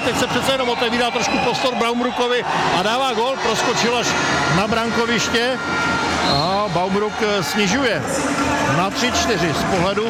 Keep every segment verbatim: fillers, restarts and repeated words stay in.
teď se přece jenom otevírá trošku prostor Baumrukovi a dává gól, proskočil až na brankoviště a Baumruk snižuje na tři čtyři z pohledu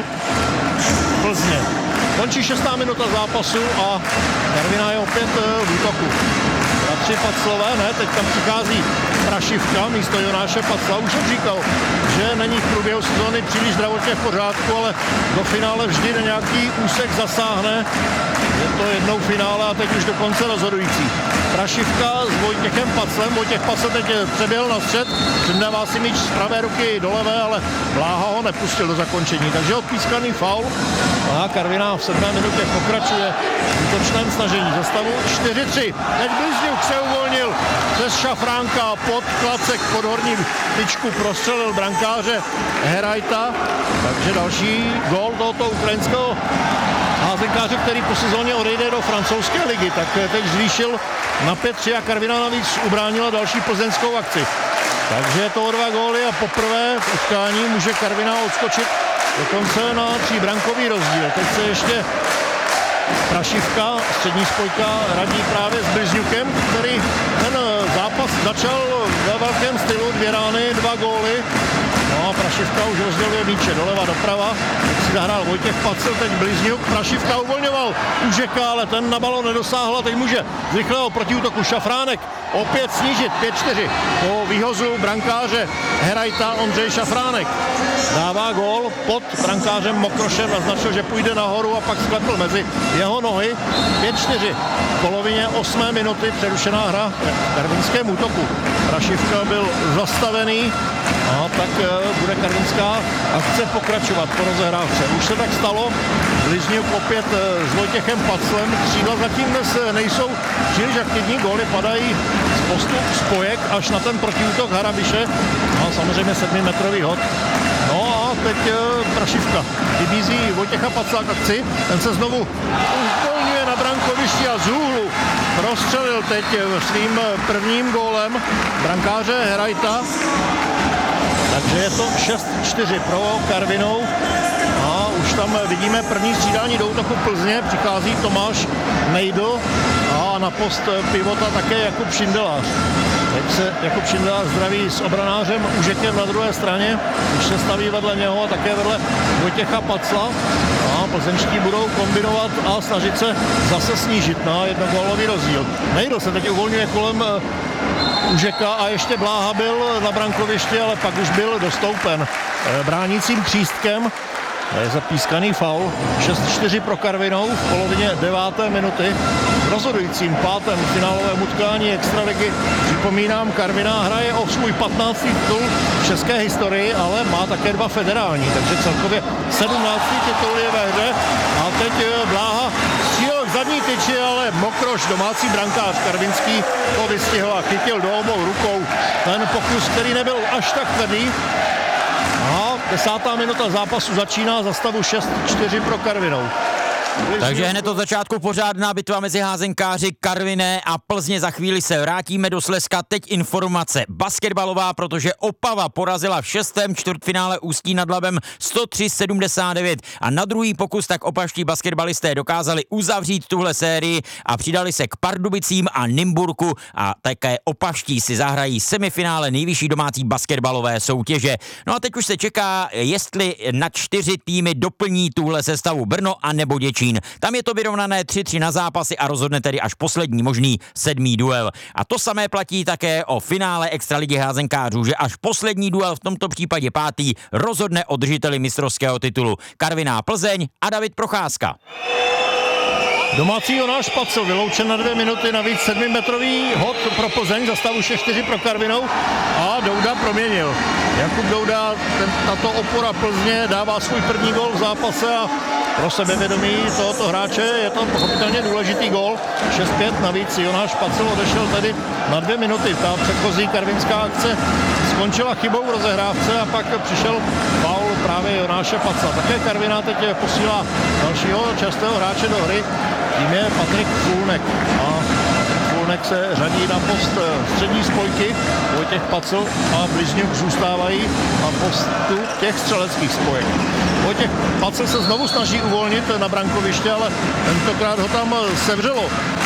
Plzně. Končí šestá minuta zápasu a Karviná je opět v útoku. Bratři Paclové, ne, teď tam přichází Prašivka místo Jonáše Pacla. Už jsem říkal, že není v průběhu sezóny příliš zdravotně v pořádku, ale do finále vždy na nějaký úsek zasáhne. Je to jednou finále a teď už dokonce rozhodující. Prašivka s Vojtěchem Paclem. Vojtěch Pacl teď přeběhl na střed, předává si míč z pravé ruky do levé, ale Bláha ho nepustil do zakončení. Takže odpískaný faul a Karviná v sedmé minutě pokračuje v útočném snažení. Za stavu čtyři tři. Teď Blizňuk se uvolnil přes Šafránka pod klacek pod horní tyčku prostřelil brankáře Herajta. Takže další gól tohoto ukrajinského házenkáře, který po sezóně odejde do francouzské ligy, tak teď zvýšil na pět tři a Karviná navíc ubránila další plzeňskou akci. Takže je to o dva góly a poprvé v utkání může Karviná odskočit dokonce na tříbrankový rozdíl. Teď se ještě Prašivka, střední spojka, radí právě s Blizňukem, který ten zápas začal ve velkém stylu, dvě rány, dva góly. No a Prašivka už rozděluje míče doleva, doprava. Teď si zahrál Vojtěch Pacl, teď Blizňuk. Prašivka uvolňoval Užeka, ale ten na balon nedosáhl a teď může z rychlého protiútoku Šafránek opět snížit pět čtyři. Po výhozu brankáře Herajta Ondřej Šafránek dává gól pod brankářem Mokrošem, naznačil, že půjde nahoru a pak sklepl mezi jeho nohy. pět čtyři. V polovině osmé minuty přerušená hra v karvinském útoku. Prašivka byl zastavený a tak bude karvinská akce pokračovat po rozehrávce. Už se tak stalo. Blizňuk opět s Vojtěchem Paclem. Křídla zatím dnes nejsou příliš aktivní. Góly padají z postu spojek až na ten protiútok Harabiše. A samozřejmě sedmimetrový hod. No a teď Prašivka vybízí Vojtěcha Pacla k akci. Ten se znovu uvolňuje na brankovišti a z úhlu prostřelil teď svým prvním gólem brankáře Herajta. Takže je to šest čtyři pro Karvinou a už tam vidíme první střídání do útoku Plzně. Přichází Tomáš Nejdl a na post pivota také Jakub Šindelář. Teď se Jakub Šindelář zdraví s obranářem Užekem na druhé straně. Už se staví vedle něho a také vedle Vojtěcha Pacla. A plzeňští budou kombinovat a snažit se zase snížit na jednogólový rozdíl. Nejdl se teď uvolňuje kolem Užeka a ještě Bláha byl na brankovišti, ale pak už byl dostoupen bránícím Křístkem. Je zapískaný faul. šest čtyři pro Karvinou v polovině deváté minuty. V rozhodujícím pátém finálovém utkání extraligy. Připomínám, Karviná hraje o svůj patnáctý titul v české historii, ale má také dva federální, takže celkově sedmnáctý titul je ve hře. A teď Bláha střílel k zadní tyči, ale Mokroš, domácí brankář karvinský, to vystihl a chytil do obou rukou ten pokus, který nebyl až tak tvrdý. A desátá minuta zápasu začíná za stavu šest čtyři pro Karvinou. Takže hned od začátku pořádná bitva mezi házenkáři Karviné a Plzně. Za chvíli se vrátíme do Slezska. Teď informace basketbalová, protože Opava porazila v šestém čtvrtfinále Ústí nad Labem sto tři sedmdesát devět a na druhý pokus tak opaští basketbalisté dokázali uzavřít tuhle sérii a přidali se k Pardubicím a Nymburku a také opaští si zahrají semifinále nejvyšší domácí basketbalové soutěže. No a teď už se čeká, jestli na čtyři týmy doplní tuhle sestavu Brno a nebo Děčín. Tam je to vyrovnané tři tři na zápasy a rozhodne tedy až poslední možný sedmý duel. A to samé platí také o finále extraligy házenkářů, že až poslední duel, v tomto případě pátý, rozhodne o držiteli mistrovského titulu. Karviná Plzeň a David Procházka. Domácí Jonáš Pacl vyloučen na dvě minuty, navíc sedmimetrový hod pro Plzeň, za stavu šest čtyři pro Karvinou a Douda proměnil. Jakub Douda, ten, tato opora Plzně, dává svůj první gól v zápase a pro sebevědomí tohoto hráče je to pochopitelně důležitý gól. šest pět, navíc Jonáš Pacl odešel tedy na dvě minuty. Ta předchozí karvinská akce skončila chybou v rozehrávce a pak přišel faul právě Jonáše Pacla. Také Karviná teď posílá dalšího častého hráče do hry. Tím je Patrik Fulnek. A Fulnek se řadí na post střední spojky. Vojtěch Pacl a Blizňuk zůstávají na postu těch střeleckých spojek. Vojtěch Pacl se znovu snaží uvolnit na brankoviště, ale tentokrát ho tam sevřelo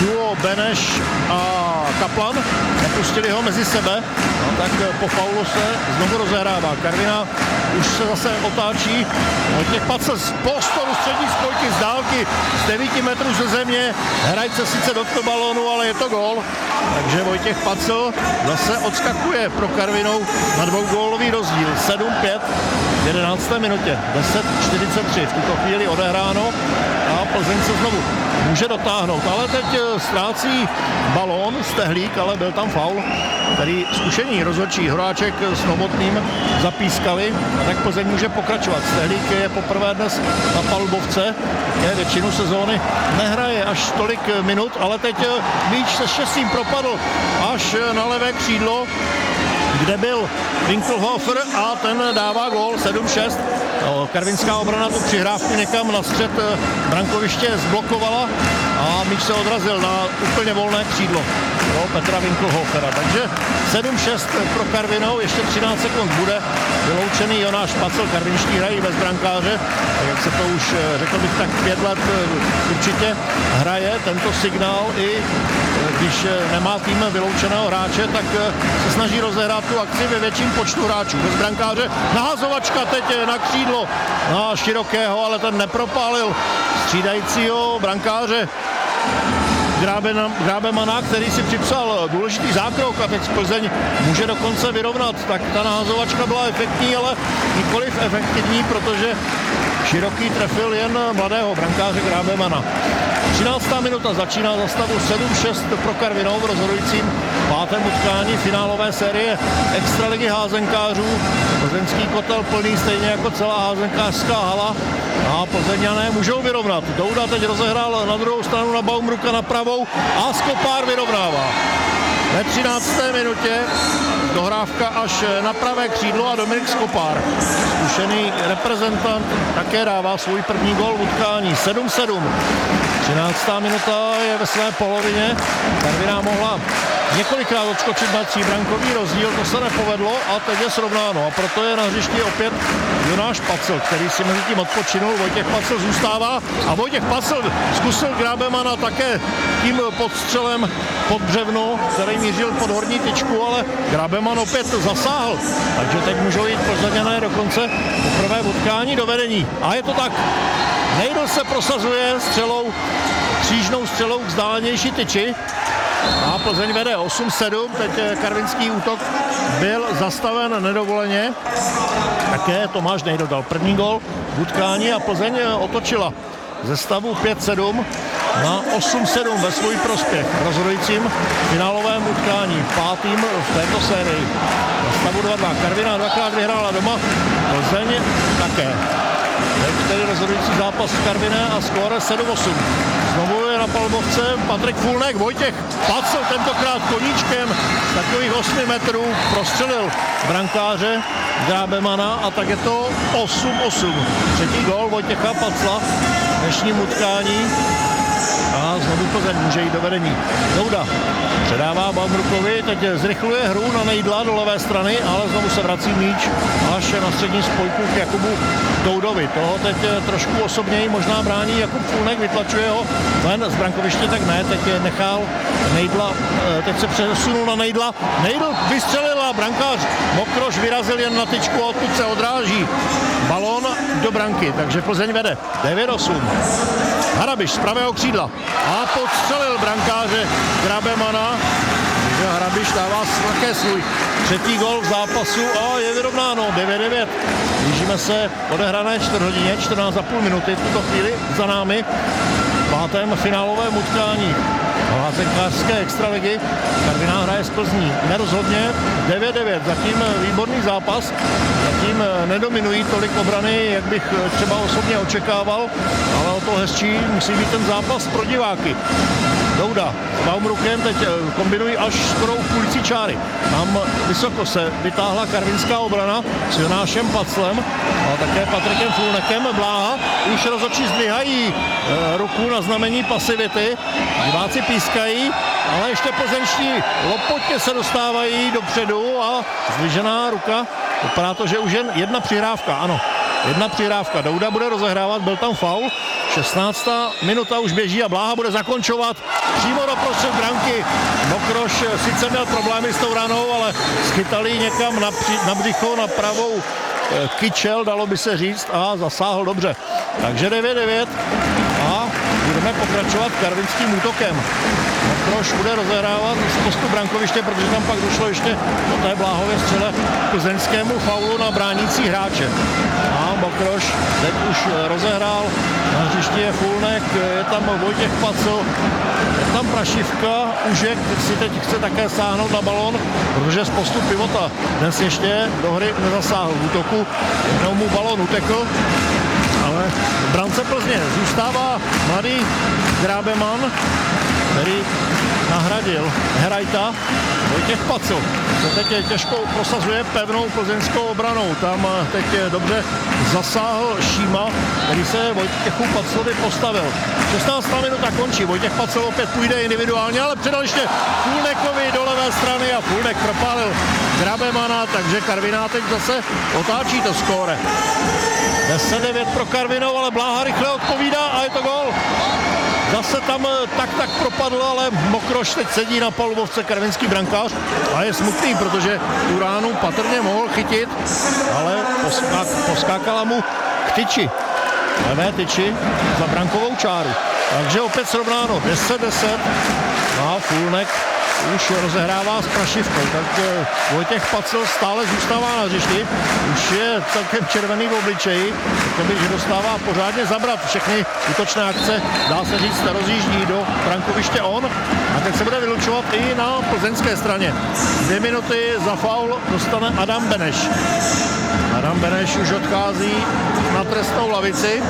duo Beneš a Kaplan, nepustili ho mezi sebe, no, tak po faulu se znovu rozehrává. Karviná už se zase otáčí, Vojtěch Pacl z postoru střední spojky z dálky z devíti metrů ze země, hrajt se sice dotkl balónu, ale je to gól, takže Vojtěch Pacl zase odskakuje pro Karvinou na dvougólový rozdíl, sedm pět v jedenácté minutě, deset čtyřicet tři v tuto chvíli odehráno a Plzeň se znovu může dotáhnout, ale teď ztrácí balón Stehlík, ale byl tam faul, který zkušení rozhodčí Horáček s Novotným zapískali, tak Plzeň může pokračovat. Stehlík je poprvé dnes na palubovce, je většinu sezóny nehraje až tolik minut, ale teď míč se štěstím propadl až na levé křídlo, kde byl Winkelhofer a ten dává gól sedm šest. Karvinská obrana tu přihrávku někam na střed brankoviště zblokovala a míč se odrazil na úplně volné křídlo pro Petra Winkelhofera. Takže sedm šest pro Karvinou, ještě třináct sekund bude vyloučený Jonáš Pacl. Karvinští hrají bez brankáře, tak jak se to už, řekl bych, tak pět let určitě hraje tento signál, i když nemá tým vyloučeného hráče, tak se snaží rozehrát tu akci ve větším počtu hráčů. Bez brankáře nahazovačka teď na křídlo na Širokého, ale ten nepropálil střídajícího brankáře Grábemana, který si připsal důležitý zákrok a teď Plzeň může dokonce vyrovnat. Tak ta nahazovačka byla efektní, ale nikoliv efektivní, protože Široký trefil jen mladého brankáře Grábemana. třináctá minuta, začíná za stavu sedm šest pro Karvinou v rozhodujícím pátém utkání finálové série extraligy házenkářů. Plzeňský kotel plný stejně jako celá házenkářská hala a Plzeňané můžou vyrovnat. Douda teď rozehrál na druhou stranu na Baumruka na pravou a Skopár vyrovnává. Ve třinácté minutě dohrávka až na pravé křídlo a Dominik Skopár, zkušený reprezentant, také dává svůj první gól v utkání. sedm sedm. třináctá minuta je ve své polovině. Karviná mohla několikrát odskočit na tříbrankový rozdíl, to se nepovedlo a teď je srovnáno. A proto je na hřišti opět Jonáš Pacl, který si mezi tím odpočinul. Vojtěch Pacl zůstává a Vojtěch Pacl zkusil Grábemana také tím podstřelem pod břevno, který mířil pod horní tyčku, ale Grábeman opět zasáhl. Takže teď můžou jít Plzeňané dokonce poprvé v utkání do vedení. A je to tak. Nejdl se prosazuje střelou, křížnou střelou k vzdálenější tyči. A Plzeň vede osm sedm, teď karvinský útok byl zastaven nedovoleně. Také Tomáš Nejdl dal první gol v utkání a Plzeň otočila ze stavu pět sedm na osm sedm ve svůj prospěch v rozhodujícím finálovém utkání, pátým v této sérii. Na stavu dva dva. Karviná dvakrát vyhrála doma, Plzeň také. Teď tedy rozhodující zápas v Karviné a skóre sedm osm. Znovu je na palubovce Patrik Fulnek, Vojtěch Pacl tentokrát koníčkem z takových osmi metrů prostřelil brankáře Grábemana a tak je to osm osm. Třetí gól Vojtěcha Pacla v dnešním utkání a znovu Plzeň může jít do vedení. Douda předává Baumrukovi, teď zrychluje hru na Nejdla do levé strany, ale znovu se vrací míč až na střední spojku k Jakubu Doudovi. Toho teď trošku osobněji možná brání Jakub Fulnek, vytlačuje ho ven z brankoviště, tak ne, teď je nechal Nejdla, teď se přesunul na Nejdla. Nejdl vystřelil a brankář Mokroš vyrazil jen na tyčku a odtud se odráží balón do branky, takže Plzeň vede devět osm. Harabiš z pravého křídla a podstřelil brankáře Grábemana. Harabiš dává také svůj třetí gol v zápasu a je vyrovnáno devět devět. Blížíme se odehrané čtvrthodině, čtrnáct a půl minuty v tuto chvíli za námi v pátém finálovém utkání házenkářské extraligy. Karviná hraje z Plzní nerozhodně devět devět, zatím výborný zápas, zatím nedominují tolik obrany, jak bych třeba osobně očekával, ale o to hezčí musí být ten zápas pro diváky. Douda s Baumrukem teď kombinují až skoro u půlcí čáry. Tam vysoko se vytáhla karvinská obrana s Jonášem Paclem a také Patrikem Fulnekem. Bláha už rozhodčí zdvihají e, ruku na znamení pasivity. Diváci pískají, ale ještě plzeňští lopotně se dostávají dopředu a zdvižená ruka. Vypadá to, že už jen jedna přihrávka, ano. jedna přihrávka. Douda bude rozehrávat, byl tam faul. šestnáctá minuta už běží a Bláha bude zakončovat přímo do prostřed branky. Mokroš sice měl problémy s tou ranou, ale schytali někam na, na břicho, na pravou kyčel, dalo by se říct, a zasáhl dobře. Takže devět devět a budeme pokračovat karvinským útokem. Mokroš bude rozehrávat z postu brankoviště, protože tam pak došlo ještě po té Bláhově střele plzeňskému faulu na bránící hráče. A Mokroš teď už rozehrál, na hřišti je Fulnek, je tam Vojtěch Pacl, je tam Prašivka, Užek si teď chce také sáhnout na balón, protože z postu Pivota dnes ještě do hry nezasáhl v útoku, jenom mu balón utekl, ale v brance Plzně zůstává mladý Grábeman, který nahradil Herajta. Vojtěch Pacl se teď těžko prosazuje pevnou plzeňskou obranou. Tam teď dobře zasáhl Šíma, který se Vojtěchu Paclovi postavil. šestnáctá minuta končí, Vojtěch Pacl opět půjde individuálně, ale předal ještě Fulnekovi do levé strany a Fulnek propálil Grabemana, takže Karviná teď zase otáčí to skóre. deset devět pro Karvinou, ale Bláha rychle odpovídá a je to gól. Zase tam tak tak propadl, ale Mokroš teď sedí na palubovce, karvinský brankář, a je smutný, protože tu ránu patrně mohl chytit, ale poskák, poskákala mu k tyči, levé tyči za brankovou čáru. Takže opět srovnáno deset deset a Fulnek už rozehrává s Prašivkou, tak Vojtěch Pacl stále zůstává na hřišti, už je celkem červený v obličeji, že dostává pořádně zabrat všechny útočné akce, dá se říct, rozjíždí do brankoviště on a teď se bude vylučovat i na plzeňské straně. Dvě minuty za faul dostane Adam Beneš. Adam Beneš už odchází na trestnou lavici.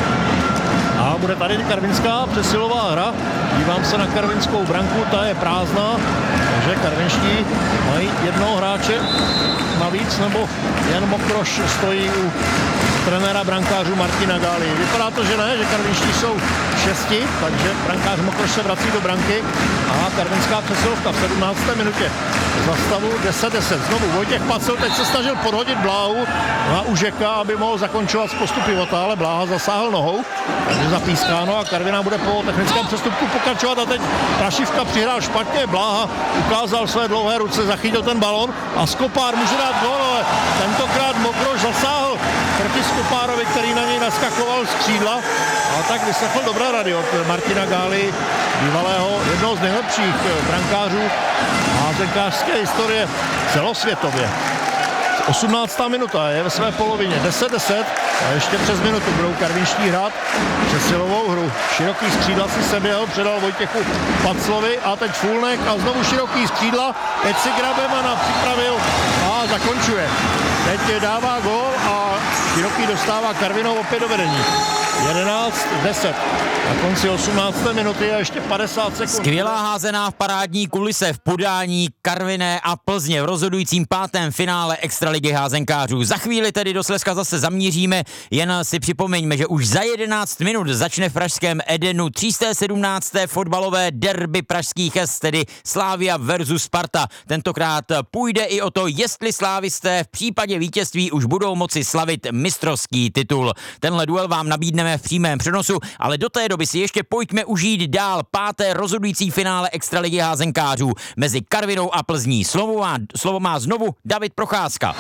A bude tady karvinská přesilová hra. Dívám se na karvinskou branku, ta je prázdná, takže karvinští mají jednoho hráče navíc, nebo jen Mokroš stojí u trenéra brankářů Martina Gály. Vypadá to, že ne, že karvinští jsou šesti, takže brankář Mokroš se vrací do branky a karvinská přesilovka v sedmnácté minutě za stavu deset deset. Znovu Vojtěch Pacl teď se snažil podhodit Bláhu na Užeka, aby mohl zakončovat z postu Pivota, ale Bláha zasáhl nohou, takže zapískáno a Karviná bude po technickém přestupku pokračovat a teď Prašivka přihrál špatně, Bláha ukázal své dlouhé ruce, zachytil ten balon a Skopár může dát gól, ale tentokrát Mokroš zasáhl proti Skopárovi, který na něj naskakoval z křídla a tak vyslechl dobré rady od Martina Gály, bývalého jednoho z nejlepších brankářů házenkářské historie celosvětově. osmnáctá minuta je ve své polovině, deset deset a ještě přes minutu budou karvinští hrát přesilovou hru. Široký skřídla si seběhl, předal Vojtěchu Paclovi a teď Fulnek a znovu široký skřídla, teď si Grabemana připravil a zakončuje. Teď dává gól a Široký dostává Karvinou opět do vedení. jedenáct deset. Na konci osmnácté minuty a ještě padesát sekund. Skvělá házená v parádní kulise v podání Karviné a Plzně v rozhodujícím pátém finále Extraligy házenkářů. Za chvíli tedy do Slezska zase zamíříme, jen si připomeňme, že už za jedenáct minut začne v pražském Edenu tři sta sedmnácté fotbalové derby pražských S, tedy Slavia versus Sparta. Tentokrát půjde i o to, jestli slávisté v případě vítězství už budou moci slavit mistrovský titul. Tenhle duel vám nabídneme v přímém přenosu, ale do té doby si ještě pojďme užít dál páté rozhodující finále Extraligy házenkářů mezi Karvinou a Plzní. Slovo má, slovo má znovu David Procházka.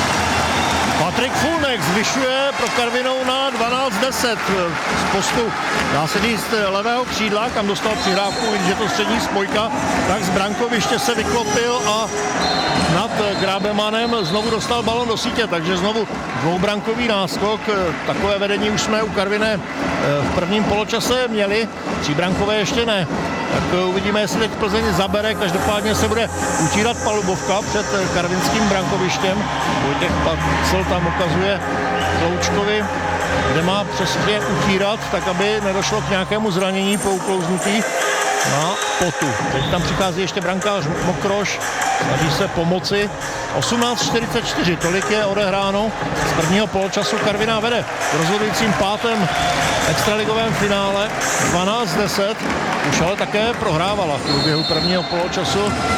Patrik Fulnek zvyšuje pro Karvinou na dvanáct deset z postu, dá se říct, levého křídla, kam dostal přihrávku, vidíte, že to střední spojka, tak z brankoviště se vyklopil a nad Grabemanem znovu dostal balon do sítě, takže znovu dvoubrankový náskok. Takové vedení už jsme u Karviné v prvním poločase měli, tříbrankové ještě ne. Tak uvidíme, jestli teď Plzeň zabere, každopádně se bude utírat palubovka před karvinským brankovištěm. Vojtěch Pacl tam ukazuje Kloučkovi, kde má přesně utírat, tak aby nedošlo k nějakému zranění po uklouznutí na potu. Teď tam přichází ještě brankář Mokroš, snaží se pomoci. osmnáct čtyřicet čtyři, tolik je odehráno z prvního poločasu. Karviná vede v rozhodujícím pátém extraligovém finále dvanáct deset, už ale také prohrávala v průběhu prvního poločasu,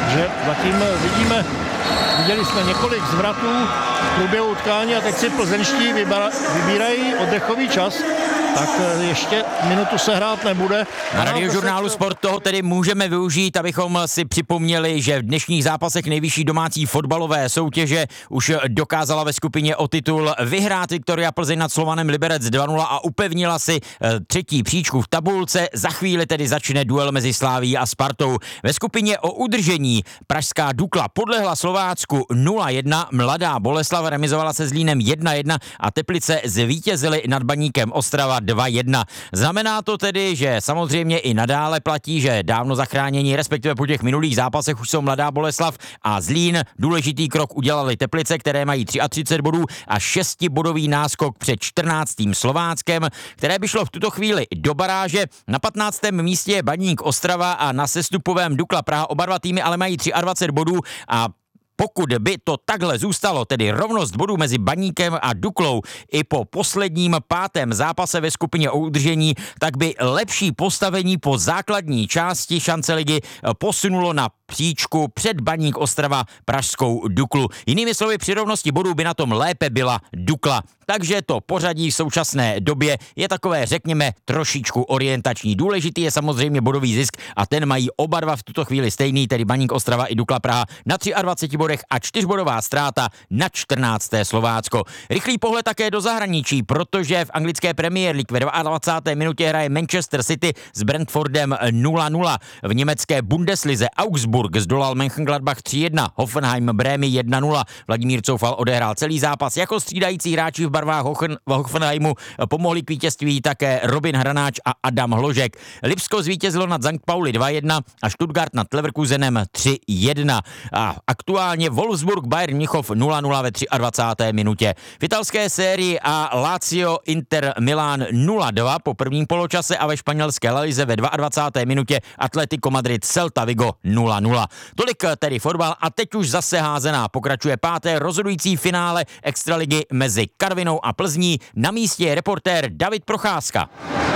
že zatím vidíme, viděli jsme několik zvratů v průběhu utkání a teď si plzeňští vybírají oddechový čas, tak ještě minutu se hrát nebude. Na Radiožurnálu Sport toho tedy můžeme využít, abychom si připomněli, že v dnešních zápasech nejvyšší domácí fotbalové soutěže už dokázala ve skupině o titul vyhrát Viktoria Plzeň nad Slovanem Liberec dva nula a upevnila si třetí příčku v tabulce. Za chvíli tedy začne duel mezi Slávií a Spartou. Ve skupině o udržení pražská Dukla podlehla Slovácku nula jedna, Mladá Boleslav remizovala se Zlínem jedna jedna a Teplice zvítězily nad Baníkem Ostrava dva jedna. Znamená to tedy, že samozřejmě i nadále platí, že dávno zachránění, respektive po těch minulých zápasech už jsou Mladá Boleslav a Zlín. Důležitý krok udělali Teplice, které mají třicet tři bodů a šestibodový náskok před čtrnáctým Slováckem, které by šlo v tuto chvíli do baráže. Na patnáctém místě je Baník Ostrava a na sestupovém Dukla Praha. Oba dva týmy ale mají dvacet tři bodů a pokud by to takhle zůstalo, tedy rovnost bodů mezi Baníkem a Duklou i po posledním pátém zápase ve skupině o udržení, tak by lepší postavení po základní části šance ligy posunulo na příčku před Baník Ostrava pražskou Duklu. Jinými slovy, při rovnosti bodů by na tom lépe byla Dukla. Takže to pořadí v současné době je takové, řekněme, trošičku orientační. Důležitý je samozřejmě bodový zisk a ten mají oba dva v tuto chvíli stejný, tedy Baník Ostrava i Dukla Praha na dvaceti třech bodech a čtyřbodová ztráta na čtrnácté Slovácko. Rychlý pohled také do zahraničí, protože v anglické Premier League ve dvacáté druhé minutě hraje Manchester City s Brentfordem nula nula. V německé Bundeslize Augsburg zdolal Mönchengladbach tři jedna, Hoffenheim Brémy jedna nula. Vladimír Coufal odehrál celý zápas. Jako střídající hráči v barvách Hochen, v Hoffenheimu pomohli k vítězství také Robin Hranáč a Adam Hložek. Lipsko zvítězilo nad Sankt Pauli dva jedna a Stuttgart nad Leverkusenem tři jedna. A aktuálně Wolfsburg Bayern Mnichov nula nula ve dvacáté třetí minutě. V italské sérii a Lazio Inter Milan nula dva po prvním poločase a ve španělské La Lize ve dvacáté druhé minutě Atletico Madrid Celta Vigo nula nula. Tolik tedy fotbal a teď už zase házená. Pokračuje páté rozhodující finále extraligy mezi Karvinou a Plzní. Na místě je reportér David Procházka.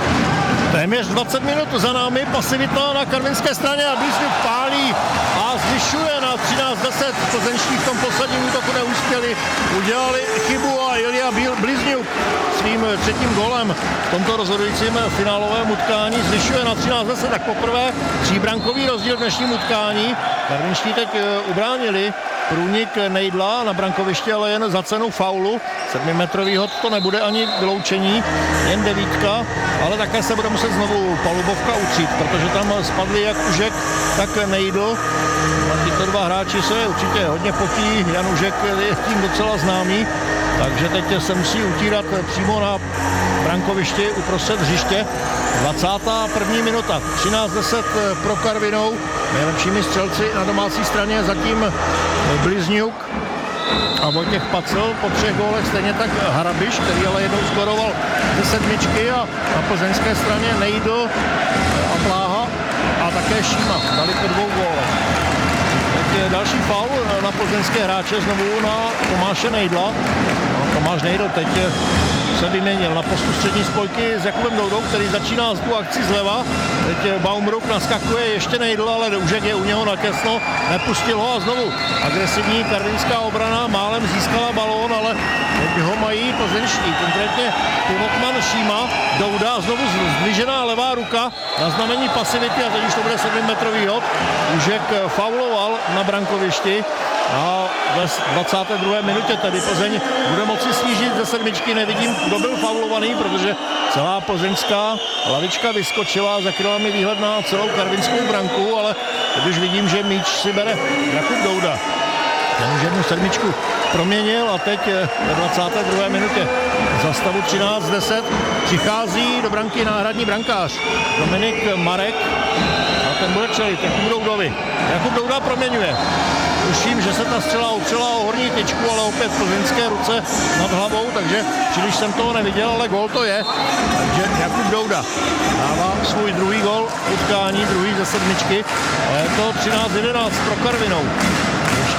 Téměř dvacet minut za námi, pasivita na karvinské straně a Blízňuk pálí a zvyšuje na třináct deset. Plzeňští v tom posledním útoku neuspěli, udělali chybu a Ilja Blízňuk svým třetím golem v tomto rozhodujícím finálovém utkání zvyšuje na třináct deset. Tak poprvé tříbrankový rozdíl v dnešním utkání. Karvinští teď ubránili průnik Nejdla na brankoviště, ale jen za cenu faulu. Sedmimetrovýho to nebude ani vyloučení, jen devítka, ale také se bude muset znovu palubovka utřít, protože tam spadli jak Užek, tak Nejdl. A tyto dva hráči se určitě hodně potí, Jan Užek je tím docela známý, takže teď se musí utírat přímo na brankovišti uprostřed hřiště. dvacátá první minuta, třináct deset pro Karvinou, nejlepšími střelci na domácí straně zatím Blizňuk a Vojtěch Pacl po třech gólech, stejně tak Harabiš, který ale jednou skoroval ze sedmičky a na plzeňské straně Nejdl a Bláha a také Šíma, dali po dvou gólech. Teď je další faul na plzeňské hráče, znovu na Tomáše Nejdla. A Tomáš Nejdl teď se vyměnil na postu střední spojky s Jakubem Doudou, který začíná tu akci zleva. Teď Baumruck naskakuje, ještě Nejdl, ale Užek je u něho natěsno, nepustil ho a znovu agresivní karvinská obrana, málem získala balón, ale teď ho mají plzeňští, konkrétně pivotman Šíma, Douda, znovu zdvižená levá ruka na znamení pasivity a teď už to bude sedmimetrový hod. Užek fauloval na brankovišti a ve dvacáté druhé minutě tedy Plzeň bude moci snížit ze sedmičky, nevidím, kdo byl faulovaný, protože celá plzeňská lavička vyskočila, zakryla mi výhled na celou karvinskou branku, ale teď už vidím, že míč si bere Jakub Douda. Ten už jednu sedmičku proměnil a teď ve dvacáté druhé minutě za stavu třináct deset přichází do branky náhradní brankář Dominik Marek a ten bude čelit Jakubu Doudovi. Jakub Douda proměňuje. Tuším, že se ta střela opřela o horní tyčku, ale opět v plzeňské ruce nad hlavou, takže příliš jsem toho neviděl, ale gól to je. Takže Jakub Douda dává svůj druhý gól utkání, druhý ze sedmičky. A je to třináct jedenáct pro Karvinou. Ještě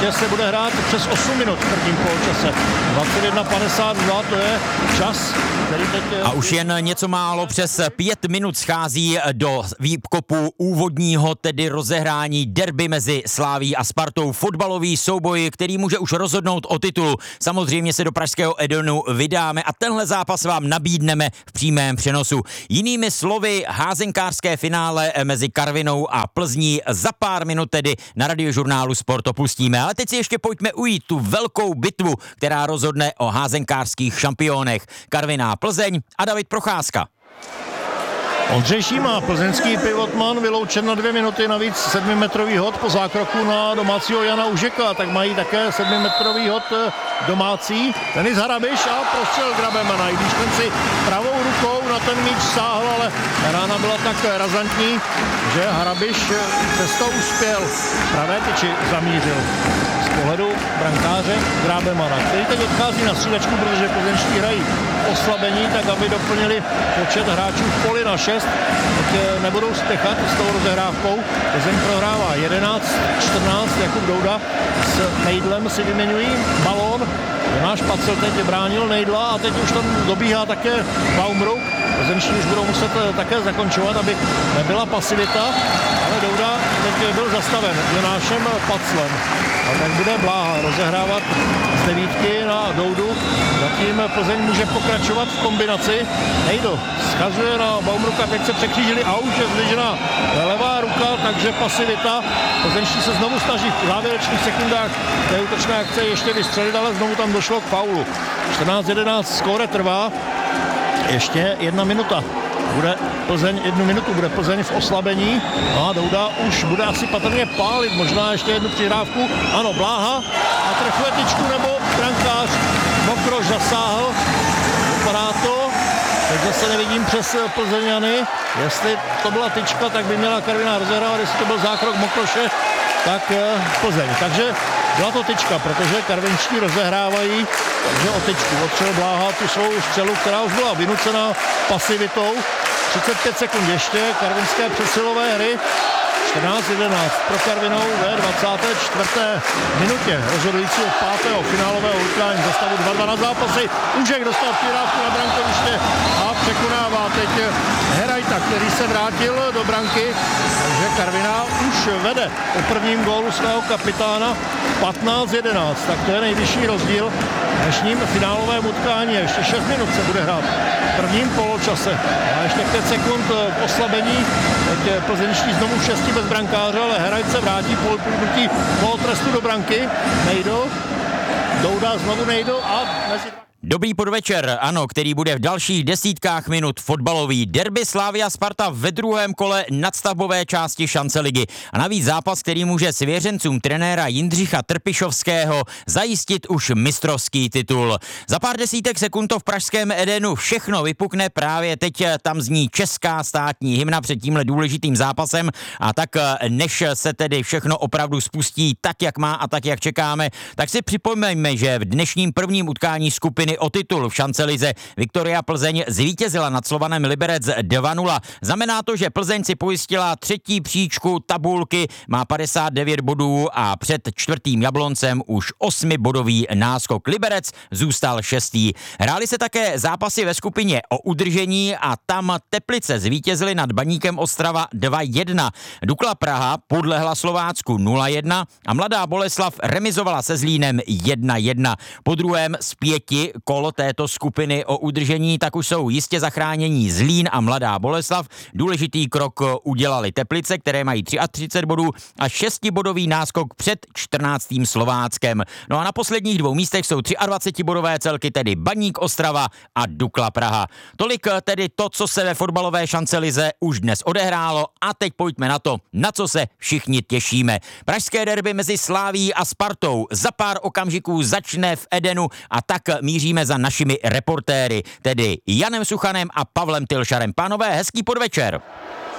ještě se bude hrát přes osm minut v prvním poločase. dvacet jedna padesát dva, to je čas, který teď... A už jen něco málo přes pět minut schází do výkopu úvodního, tedy rozehrání derby mezi Sláví a Spartou. Fotbalový souboj, který může už rozhodnout o titul. Samozřejmě se do pražského Edenu vydáme a tenhle zápas vám nabídneme v přímém přenosu. Jinými slovy, házenkářské finále mezi Karvinou a Plzní za pár minut tedy na radiožurnálu Sport opustíme. Ale teď si ještě pojďme ujít tu velkou bitvu, která rozhodne o házenkářských šampionech. Karviná, Plzeň a David Procházka. Ondřej Šíma, plzeňský pivotman, vyloučen na dvě minuty, navíc sedmimetrový hod po zákroku na domácího Jana Užeka, tak mají také sedmimetrový hod domácí. Denis Harabiš a prostřel Grabemana, i když ten si pravou rukou na ten míč sáhl, ale rána byla tak razantní, že Harabiš přesto uspěl. Pravé tyči zamířil z pohledu brankáře Grabemana, který teď odchází na střídačku, protože plzeňští hrají oslabení, tak aby doplnili počet hráčů v poli na šest, tak nebudou spěchat s tou rozehrávkou. Plzeň prohrává jedenáct čtrnáct, Jakub Douda s Nejdlem si vyměňují balón. Jonáš Pacel teď bránil Nejdla a teď už tam dobíhá také Baumruck. Plzeňští už budou muset také zakončovat, aby nebyla pasivita, ale Douda teď byl zastaven Jonášem Paclem. A tak bude Bláha rozehrávat z devítky na Doudu. Zatím Plzeň může pokračovat v kombinaci. Nejdl schazuje na Baumrucka, teď se překřížili a už je zdvižená levá ruka, takže pasivita. Plzeňští se znovu snaží v závěrečných sekundách té útočné akce ještě vystřelit, ale znovu tam došlo k faulu. čtrnáct jedenáct skóre trvá. Ještě jedna minuta. Bude Plzeň, jednu minutu bude Plzeň v oslabení. No a Douda už bude asi patrně pálit, možná ještě jednu přihrávku. Ano, Bláha a trefuje tyčku, nebo brankář Mokroš zasáhl. Vypadá to. Teď zase nevidím přes Plzeňany. Jestli to byla tyčka, tak by měla Karviná rozehrávat, jestli to byl zákrok Mokroše, tak Plzeň. Takže byla to tyčka, protože karvinští rozehrávají, takže o tyčku odstřel Bláha tu svou střelu, která už byla vynucená pasivitou. třicet pět sekund ještě karvinské přesilové hry. čtrnáct jedenáct pro Karvinou ve dvacáté čtvrté minutě rozhodujícího pátého finálového utkání za stavu dva dva na zápasy. Užek dostal přihrávku na brankoviště a překonává teď Herajta, který se vrátil do branky. Takže Karviná už vede po prvním gólu svého kapitána patnáct jedenáct. Tak to je nejvyšší rozdíl v dnešním finálovém utkání. Ještě šest minut se bude hrát v prvním poločase. A ještě pět sekund v oslabení. Teď plzeňští znovu v šesti bez brankáře, ale Herajt se vrátí po uplynutí polotrestu do branky. Nejdl, Douda znovu Nejdl a mezi... Dobrý podvečer, ano, který bude v dalších desítkách minut fotbalový. Derby Slavia Sparta ve druhém kole nadstavbové části šance ligy. A navíc zápas, který může svěřencům trenéra Jindřicha Trpišovského zajistit už mistrovský titul. Za pár desítek sekund to v pražském Edenu všechno vypukne, právě teď tam zní česká státní hymna před tímhle důležitým zápasem a tak než se tedy všechno opravdu spustí tak, jak má a tak, jak čekáme, tak si připomeňme, že v dnešním prvním utkání skupiny o titul v šancelize Viktoria Plzeň zvítězila nad Slovanem Liberec dva nula. Znamená to, že Plzeň si pojistila třetí příčku tabulky, má padesát devět bodů a před čtvrtým Jabloncem už osmibodový náskok. Liberec zůstal šestý. Hrály se také zápasy ve skupině o udržení a tam Teplice zvítězily nad Baníkem Ostrava dva jedna. Dukla Praha podlehla Slovácku nula jedna a Mladá Boleslav remizovala se Zlínem jedna jedna. Po druhém z pěti kolo této skupiny o udržení tak už jsou jistě zachránění Zlín a Mladá Boleslav. Důležitý krok udělali Teplice, které mají třicet tři bodů a šestibodový náskok před čtrnáctým Slováckem. No a na posledních dvou místech jsou dvacetibodové celky, tedy Baník Ostrava a Dukla Praha. Tolik tedy to, co se ve fotbalové šancelize už dnes odehrálo a teď pojďme na to, na co se všichni těšíme. Pražské derby mezi Slavií a Spartou za pár okamžiků začne v Edenu a tak míříme za našimi reportéry, tedy Janem Suchanem a Pavlem Tylšarem. Pánové, hezký podvečer.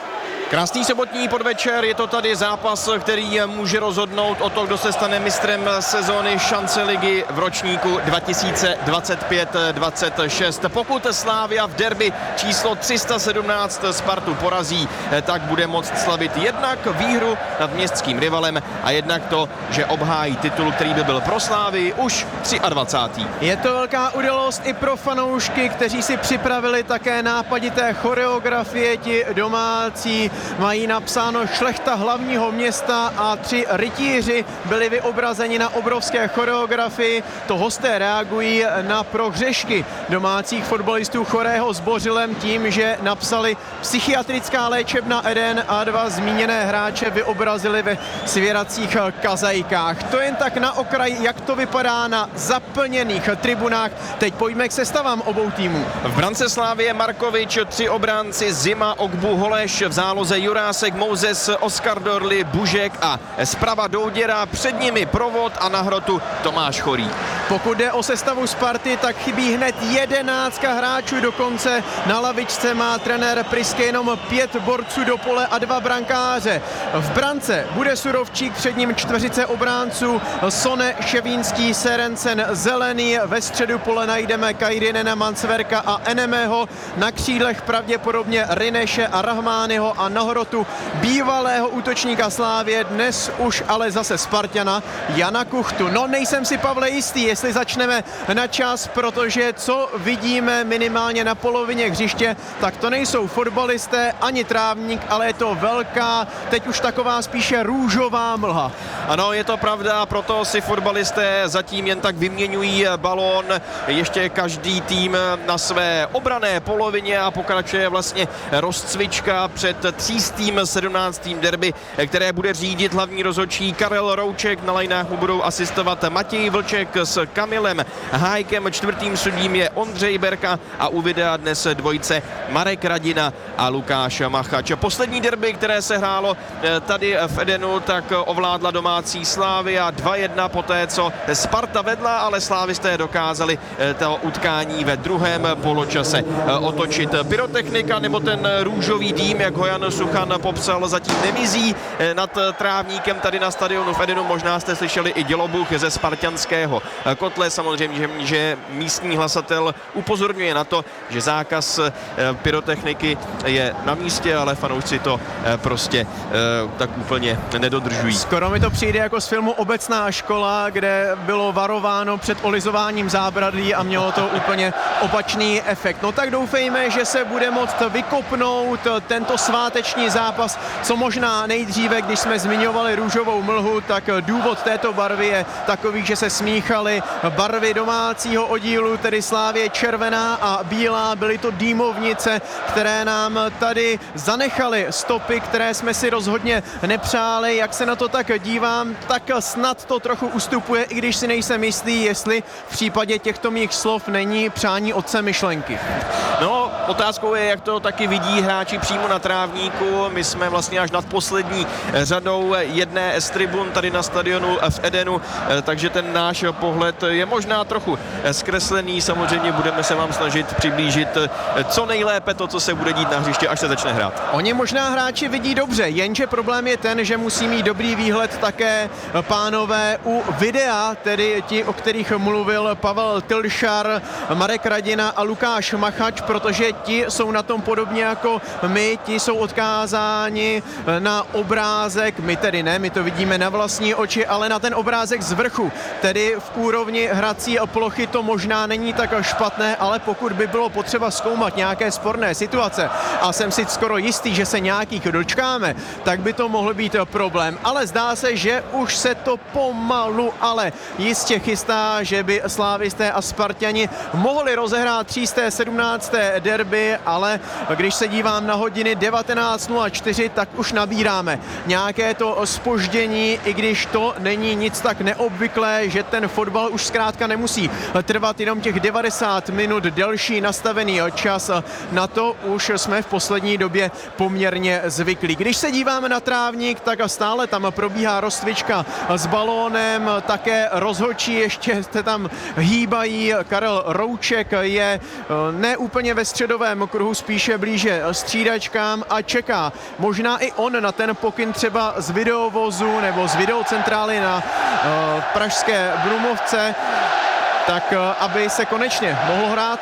Krásný sobotní podvečer, je to tady zápas, který může rozhodnout o to, kdo se stane mistrem sezóny šance ligy v ročníku dva tisíce dvacet pět dvacet šest. Pokud Slavia v derby číslo tři sta sedmnáct Spartu porazí, tak bude moct slavit jednak výhru nad městským rivalem a jednak to, že obhájí titul, který by byl pro Slavii už dvacátý třetí Je to velká událost i pro fanoušky, kteří si připravili také nápadité choreografie. Ti domácí mají napsáno Šlechta hlavního města a tři rytíři byli vyobrazeni na obrovské choreografii. To hosté reagují na prohřešky domácích fotbalistů Chorého s Bořilem tím, že napsali psychiatrická léčebna Eden a dva zmíněné hráče vyobrazili ve svěracích kazajkách. To jen tak na okraj, jak to vypadá na zaplněných tribunách. Teď pojďme k sestavám obou týmů. V brance Slávie Markovič, tři obránci Zima, Ogbu, Holeš, v záloze Jurásek, Mouzes, Oskar Dorli, Bužek a zprava Douděra, před nimi Provod a na hrotu Tomáš Chorý. Pokud jde o sestavu Sparty, tak chybí hned jedenáctka hráčů, dokonce na lavičce má trenér Priske jenom pět borců do pole a dva brankáře. V brance bude Surovčík, před ním čtveřice obránců Sone, Ševínský, Serencen, Zelený, ve středu pole najdeme Kajrinena, Mansverka a Enemeho, na křídlech pravděpodobně Rineše a Rahmányho a na hrotu bývalého útočníka Slávie, dnes už ale zase Spartana, Jana Kuchtu. No, nejsem si, Pavle, jistý, jestli začneme na čas, protože co vidíme minimálně na polovině hřiště, tak to nejsou fotbalisté ani trávník, ale je to velká, teď už taková spíše růžová mlha. Ano, je to pravda, proto si fotbalisté zatím jen tak vyměňují balón, ještě každý tým na své obranné polovině a pokračuje vlastně rozcvička před třístým sedmnáctým derby, které bude řídit hlavní rozhodčí Karel Rouček. Na lajnách mu budou asistovat Matěj Vlček s Kamilem Hájkem, čtvrtým sudím je Ondřej Berka a u videa dnes dvojice Marek Radina a Lukáš Machač. Poslední derby, které se hrálo tady v Edenu, tak ovládla domácí Slavia dva jedna poté, co Sparta vedla, ale slávisté dokázali to utkání ve druhém poločase otočit. Pyrotechnika nebo ten růžový dým, jak ho Jan Suchan popsal, zatím nemizí nad trávníkem tady na stadionu v Edenu. Možná jste slyšeli i dělobuch ze spartanského kotle. Samozřejmě, že, že místní hlasatel upozorňuje na to, že zákaz pyrotechniky je na místě, ale fanoušci to prostě tak úplně nedodržují. Skoro mi to přijde jako z filmu Obecná škola, kde bylo varováno před olizováním zábradlí a mělo to úplně opačný efekt. No tak doufejme, že se bude moct vykopnout tento sváteční zápas, co možná nejdříve. Když jsme zmiňovali růžovou mlhu, tak důvod této barvy je takový, že se smíchaly barvy domácího oddílu, tedy Slávie červená a bílá. Byly to dýmovnice, které nám tady zanechaly stopy, které jsme si rozhodně nepřáli. Jak se na to tak dívám, tak snad to trochu ustupuje, i když si nejsem jistý, jestli v případě těchto mých slov není přání otce myšlenky. No, otázkou je, jak to taky vidí hráči přímo na trávníku. My jsme vlastně až nad poslední řadou jedné z tribun tady na stadionu v Edenu, takže ten náš pohled je možná trochu zkreslený. Samozřejmě budeme se vám snažit přiblížit co nejlépe to, co se bude dít na hřiště, až se začne hrát. Oni možná hráči vidí dobře, jenže problém je ten, že musí mít dobrý výhled také pánové u videa, tedy ti, o kterých mluvil Pavel Tylšar, Marek Radina a Lukáš Machač, protože ti jsou na tom podobně jako my, ti jsou odkázáni na obrázek, my tedy ne, my to vidíme na vlastní oči, ale na ten obrázek z vrchu, tedy v úrovni hrací plochy to možná není tak špatné, ale pokud by bylo potřeba zkoumat nějaké sporné situace, a jsem si skoro jistý, že se nějakých dočkáme, tak by to mohl být problém. Ale zdá se, že už se to pomalu, ale jistě chystá, že by slávisté a Sparťani mohli rozehrát třísté sedmnácté derby, ale když se dívám na hodiny devatenáct nula čtyři, tak už nabíráme nějaké to zpoždění, i když to není nic tak neobvyklé, že ten fotbal už zkrátka nemusí trvat jenom těch devadesát minut, delší nastavený čas. Na to už jsme v poslední době poměrně zvyklí. Když se díváme na trávník, tak stále tam probíhá rozcvička s balónem, také rozhodčí ještě se tam hýbají. Karel Rouček je ne úplně ve středové řadovém kruhu spíše blíže střídačkám a čeká možná i on na ten pokyn třeba z videovozu nebo z videocentrály na uh, pražské Brumovce, tak uh, aby se konečně mohlo hrát.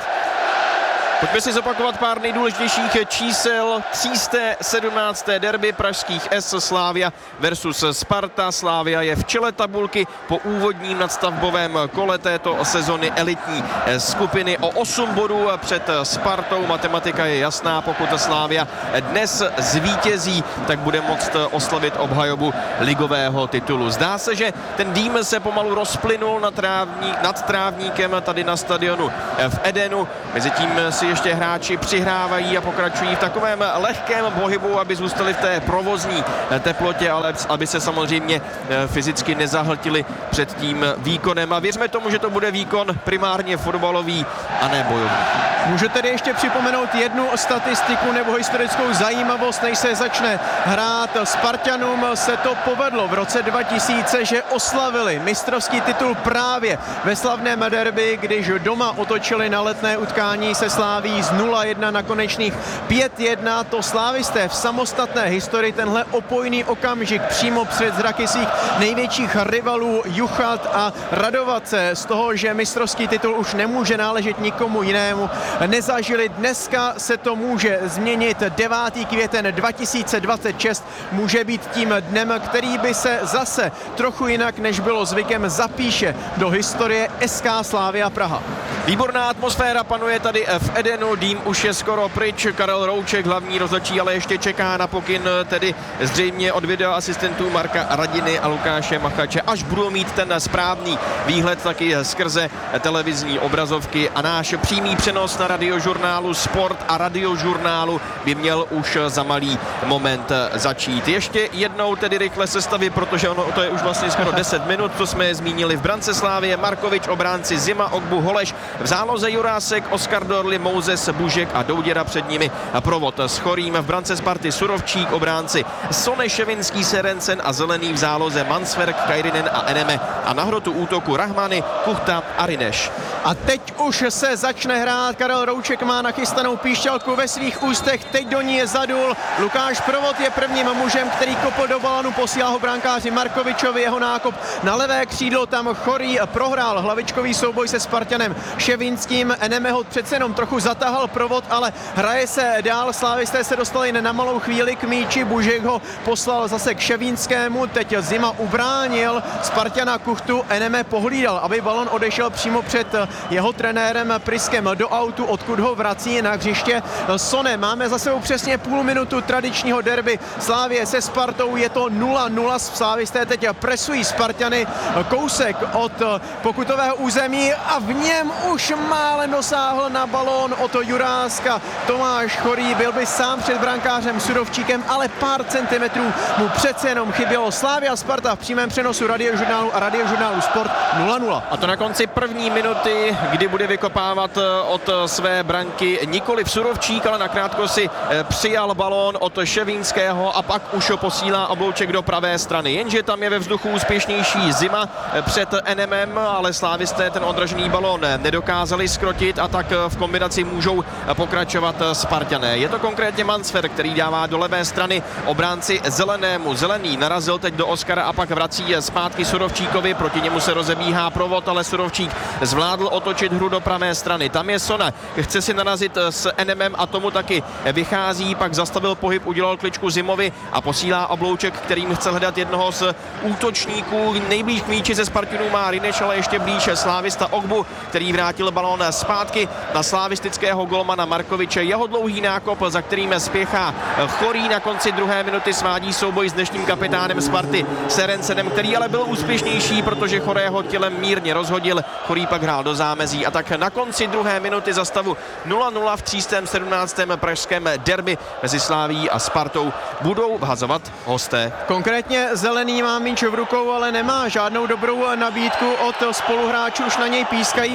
Pojďme si zopakovat pár nejdůležitějších čísel. tři sta sedmnácté derby pražských S Slavia versus Sparta. Slavia je v čele tabulky po úvodním nadstavbovém kole této sezony elitní skupiny o osm bodů před Spartou. Matematika je jasná, pokud Slavia dnes zvítězí, tak bude moct oslavit obhajobu ligového titulu. Zdá se, že ten dým se pomalu rozplynul nad, trávník, nad trávníkem tady na stadionu v Edenu. Mezitím si ještě hráči přihrávají a pokračují v takovém lehkém pohybu, aby zůstali v té provozní teplotě, ale aby se samozřejmě fyzicky nezahltili před tím výkonem. A věřme tomu, že to bude výkon primárně fotbalový a ne bojový. Můžu tedy ještě připomenout jednu statistiku nebo historickou zajímavost, než se začne hrát. Spartanům se to povedlo v roce dva tisíce, že oslavili mistrovský titul právě ve slavném derby, když doma otočili na letné utkání se Slaví z nula jedna na konečných pět jedna. To slávisté v samostatné historii tenhle opojný okamžik přímo před zraky svých největších rivalů juchat a radovat se z toho, že mistrovský titul už nemůže náležet nikomu jinému, nezažili. Dneska se to může změnit. devátý květen dva tisíce dvacet šest může být tím dnem, který by se zase trochu jinak, než bylo zvykem, zapíše do historie S K Slavia Praha. Výborná atmosféra panuje tady v Edenu, dým už je skoro pryč. Karel Rouček, hlavní rozhodčí, ale ještě čeká na pokyn, tedy zřejmě od videoasistentů Marka Radiny a Lukáše Machače, až budou mít ten správný výhled taky skrze televizní obrazovky, a náš přímý přenos na radiožurnálu Sport a radiožurnálu by měl už za malý moment začít. Ještě jednou tedy rychle sestavy, protože ono to je už vlastně skoro deset minut, co jsme zmínili. V brance Slávie Markovič, obránci Zima, Ogbu, Holeš, v záloze Jurásek, Oskar Dorli, Mouzes, Bužek a Douděra, před nimi provod s Chorým. V brance Sparty Surovčík, obránci Sone, Ševinský, Serencen a Zelený, v záloze Mansverk, Kairinen a Eneme a na hrotu útoku Rahmany, Kuchta a Rineš. A teď už se začne hrát. Karel Rouček má nachystanou píšťalku ve svých ústech, teď do ní je zadul. Lukáš Provod je prvním mužem, který kopl do balonu, posílá ho brankáři Markovičovi, jeho nákop na levé křídlo, tam Chorý prohrál hlavičkový souboj se Spartanem Ševinským. Eneme ho přece jenom trochu zatahal Provod, ale hraje se dál. Slávisté se dostali jen na malou chvíli k míči, Bužek ho poslal zase k Ševinskému, teď Zima ubránil Spartana Kuchtu, Eneme pohlídal, aby balon odešel přímo před jeho trenérem Priskem do autu, odkud ho vrací na hřiště Sone. Máme za sebou přesně půl minutu tradičního derby Slávie se Spartou, je to nula nula. Slávisté teď presují Spartany kousek od pokutového území a v něm už málem dosáhl na balón od Juráska Tomáš Chorý. Byl by sám před brankářem Surovčíkem, ale pár centimetrů mu přece jenom chybělo. Slavia Sparta v přímém přenosu radiožurnálu a radiožurnálu Sport nula nula. A to na konci první minuty, kdy bude vykopávat od své branky nikoli v Surovčík, ale nakrátko si přijal balón od Ševínského a pak už ho posílá oblouček do pravé strany. Jenže tam je ve vzduchu úspěšnější Zima před Enemem, ale slávisté ten odražený balón nedokázali zkrotit a tak v kombinaci můžou pokračovat Spartané. Je to konkrétně Mansfer, který dává do levé strany obránci Zelenému. Zelený narazil teď do Oskara a pak vrací zpátky Surovčíkovi, proti němu se rozebíhá Provod, ale Surovčík zvládl otočit hru do pravé strany. Tam je Sona, chce si narazit s Enemem a tomu taky vychází, pak zastavil pohyb, udělal kličku Zimovi a posílá oblouček, kterým chce hledat jednoho z útočníků. Nejblíž k míči ze Spartanů má Rineš, ale ještě blíž slávista Ogbu, který vrátil balón zpátky na slavistického golmana Markoviče. Jeho dlouhý nákop, za kterým spěchá Chorý, na konci druhé minuty svádí souboj s dnešním kapitánem Sparty Serencenem, který ale byl úspěšnější, protože Chorého tělem mírně rozhodil. Chorý pak hrál do zámezí a tak na konci druhé minuty za stavu nula nula v tři sta sedmnáctém pražském derby mezi Slavií a Spartou budou vhazovat hosté. Konkrétně Zelený má míč v rukou, ale nemá žádnou dobrou nabídku od spoluhráčů, už na něj pískají. Slávy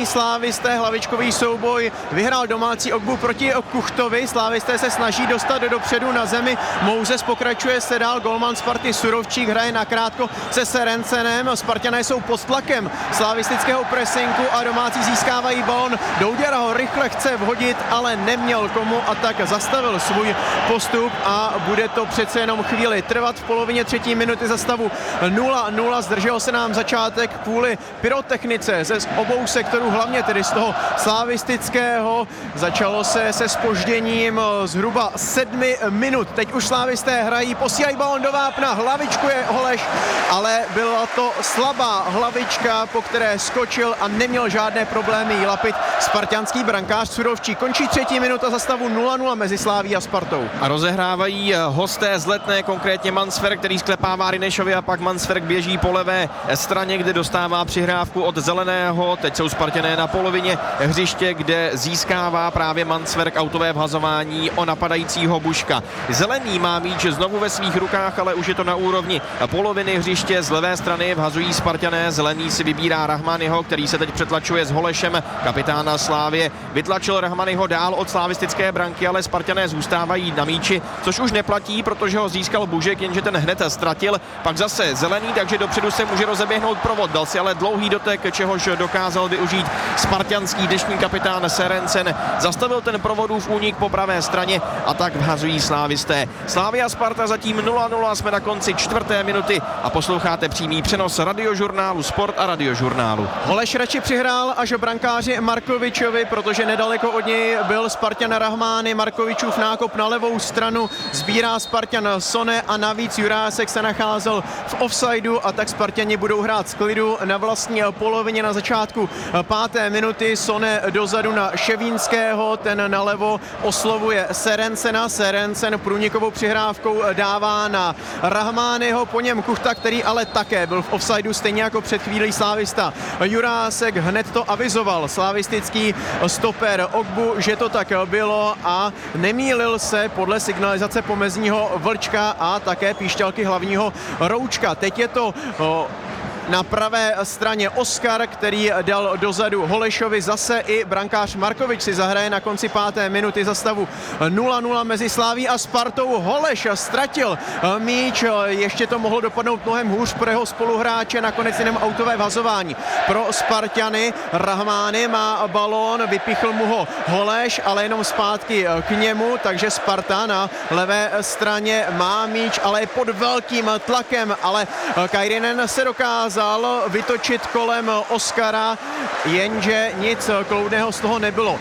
slávisté, hlavičkový souboj vyhrál domácí Ogbu proti Kuchtovi, slávisté se snaží dostat dopředu na zemi, Mouzes pokračuje se dál, golman Sparty Surovčík hraje nakrátko se Serencenem, Spartané jsou pod tlakem slavistického presinku a domácí získávají balon, Douděra ho rychle chce vhodit, ale neměl komu a tak zastavil svůj postup a bude to přece jenom chvíli trvat. V polovině třetí minuty za stavu nula nula zdržel se nám začátek kvůli pyrotechnice ze obou sektorů, hlavně tedy z toho slavistického. Začalo se se zpožděním zhruba sedmi minut. Teď už slávisté hrají, posílají balon do vápna, hlavičku je Holeš, ale byla to slabá hlavička, po které skočil a neměl žádné problémy jí lapit spartanský brankář Surovčík. Končí třetí minuta za stavu nula nula mezi Sláví a Spartou. A rozehrávají hosté z Letné, konkrétně Mansverk, který sklepává Rinešovi a pak Mansverk běží po levé straně, kde dostává přihrávku od Zeleného. Teď jsou Spartané na polovině hřiště, kde získává právě Mansverk autové vhazování o napadajícího Buška. Zelený má míč znovu ve svých rukách, ale už je to na úrovni poloviny hřiště. Z levé strany vhazují Spartané, Zelený si vybírá Rahmanyho, který se teď přetlačuje s Holešem, kapitána Slávie. Vytlačil Rahmanyho dál od slavistické branky, ale Spartané zůstávají na míči, což už neplatí, protože ho získal Bužek, jenže ten hned ztratil. Pak zase Zelený, takže dopředu se může rozeběhnout provod. Dal si ale dlouhý dotek, čehož dokázal využít spartanský dnešní kapitán Serencen. Zastavil ten provodův únik po pravé straně a tak vhazují slávisté. Slavia Sparta zatím nula nula, jsme na konci čtvrté minuty a posloucháte přímý přenos radiožurnálu Sport a radiožurnálu. Holeš radši přihrál až brankáři Markovičovi, protože nedaleko od něj byl Spartan Rahmány. Markovičův nákop na levou stranu sbírá Spartan Sone a navíc Jurásek se nacházel v offsideu a tak Spartani budou hrát z klidu na vlastní polovině na začátku páté minuty. Sone dozadu na Ševínského, ten nalevo oslovuje Serencena. Serencen průnikovou přihrávkou dává na Rahmányho, po něm Kuchta, který ale také byl v offsideu, stejně jako před chvílí slávista Jurásek. Hned to avizoval slavistický stoper Ogbu, že to tak bylo a nemýlil se podle signalizace pomezního Vlčka a také píšťalky hlavního Roučka. Teď je to o, na pravé straně Oskar, který dal dozadu Holešovi, zase i brankář Markovič si zahraje na konci páté minuty za stavu nula nula mezi Sláví a Spartou. Holeš ztratil míč, ještě to mohlo dopadnout mnohem hůř pro jeho spoluhráče, nakonec jenom autové vhazování pro Spartany. Rahmány má balón, vypichl mu ho Holeš, ale jenom zpátky k němu, takže Sparta na levé straně má míč, ale je pod velkým tlakem, ale Kairinen se dokázal vytočit kolem Oskara, jenže nic kloudného z toho nebylo.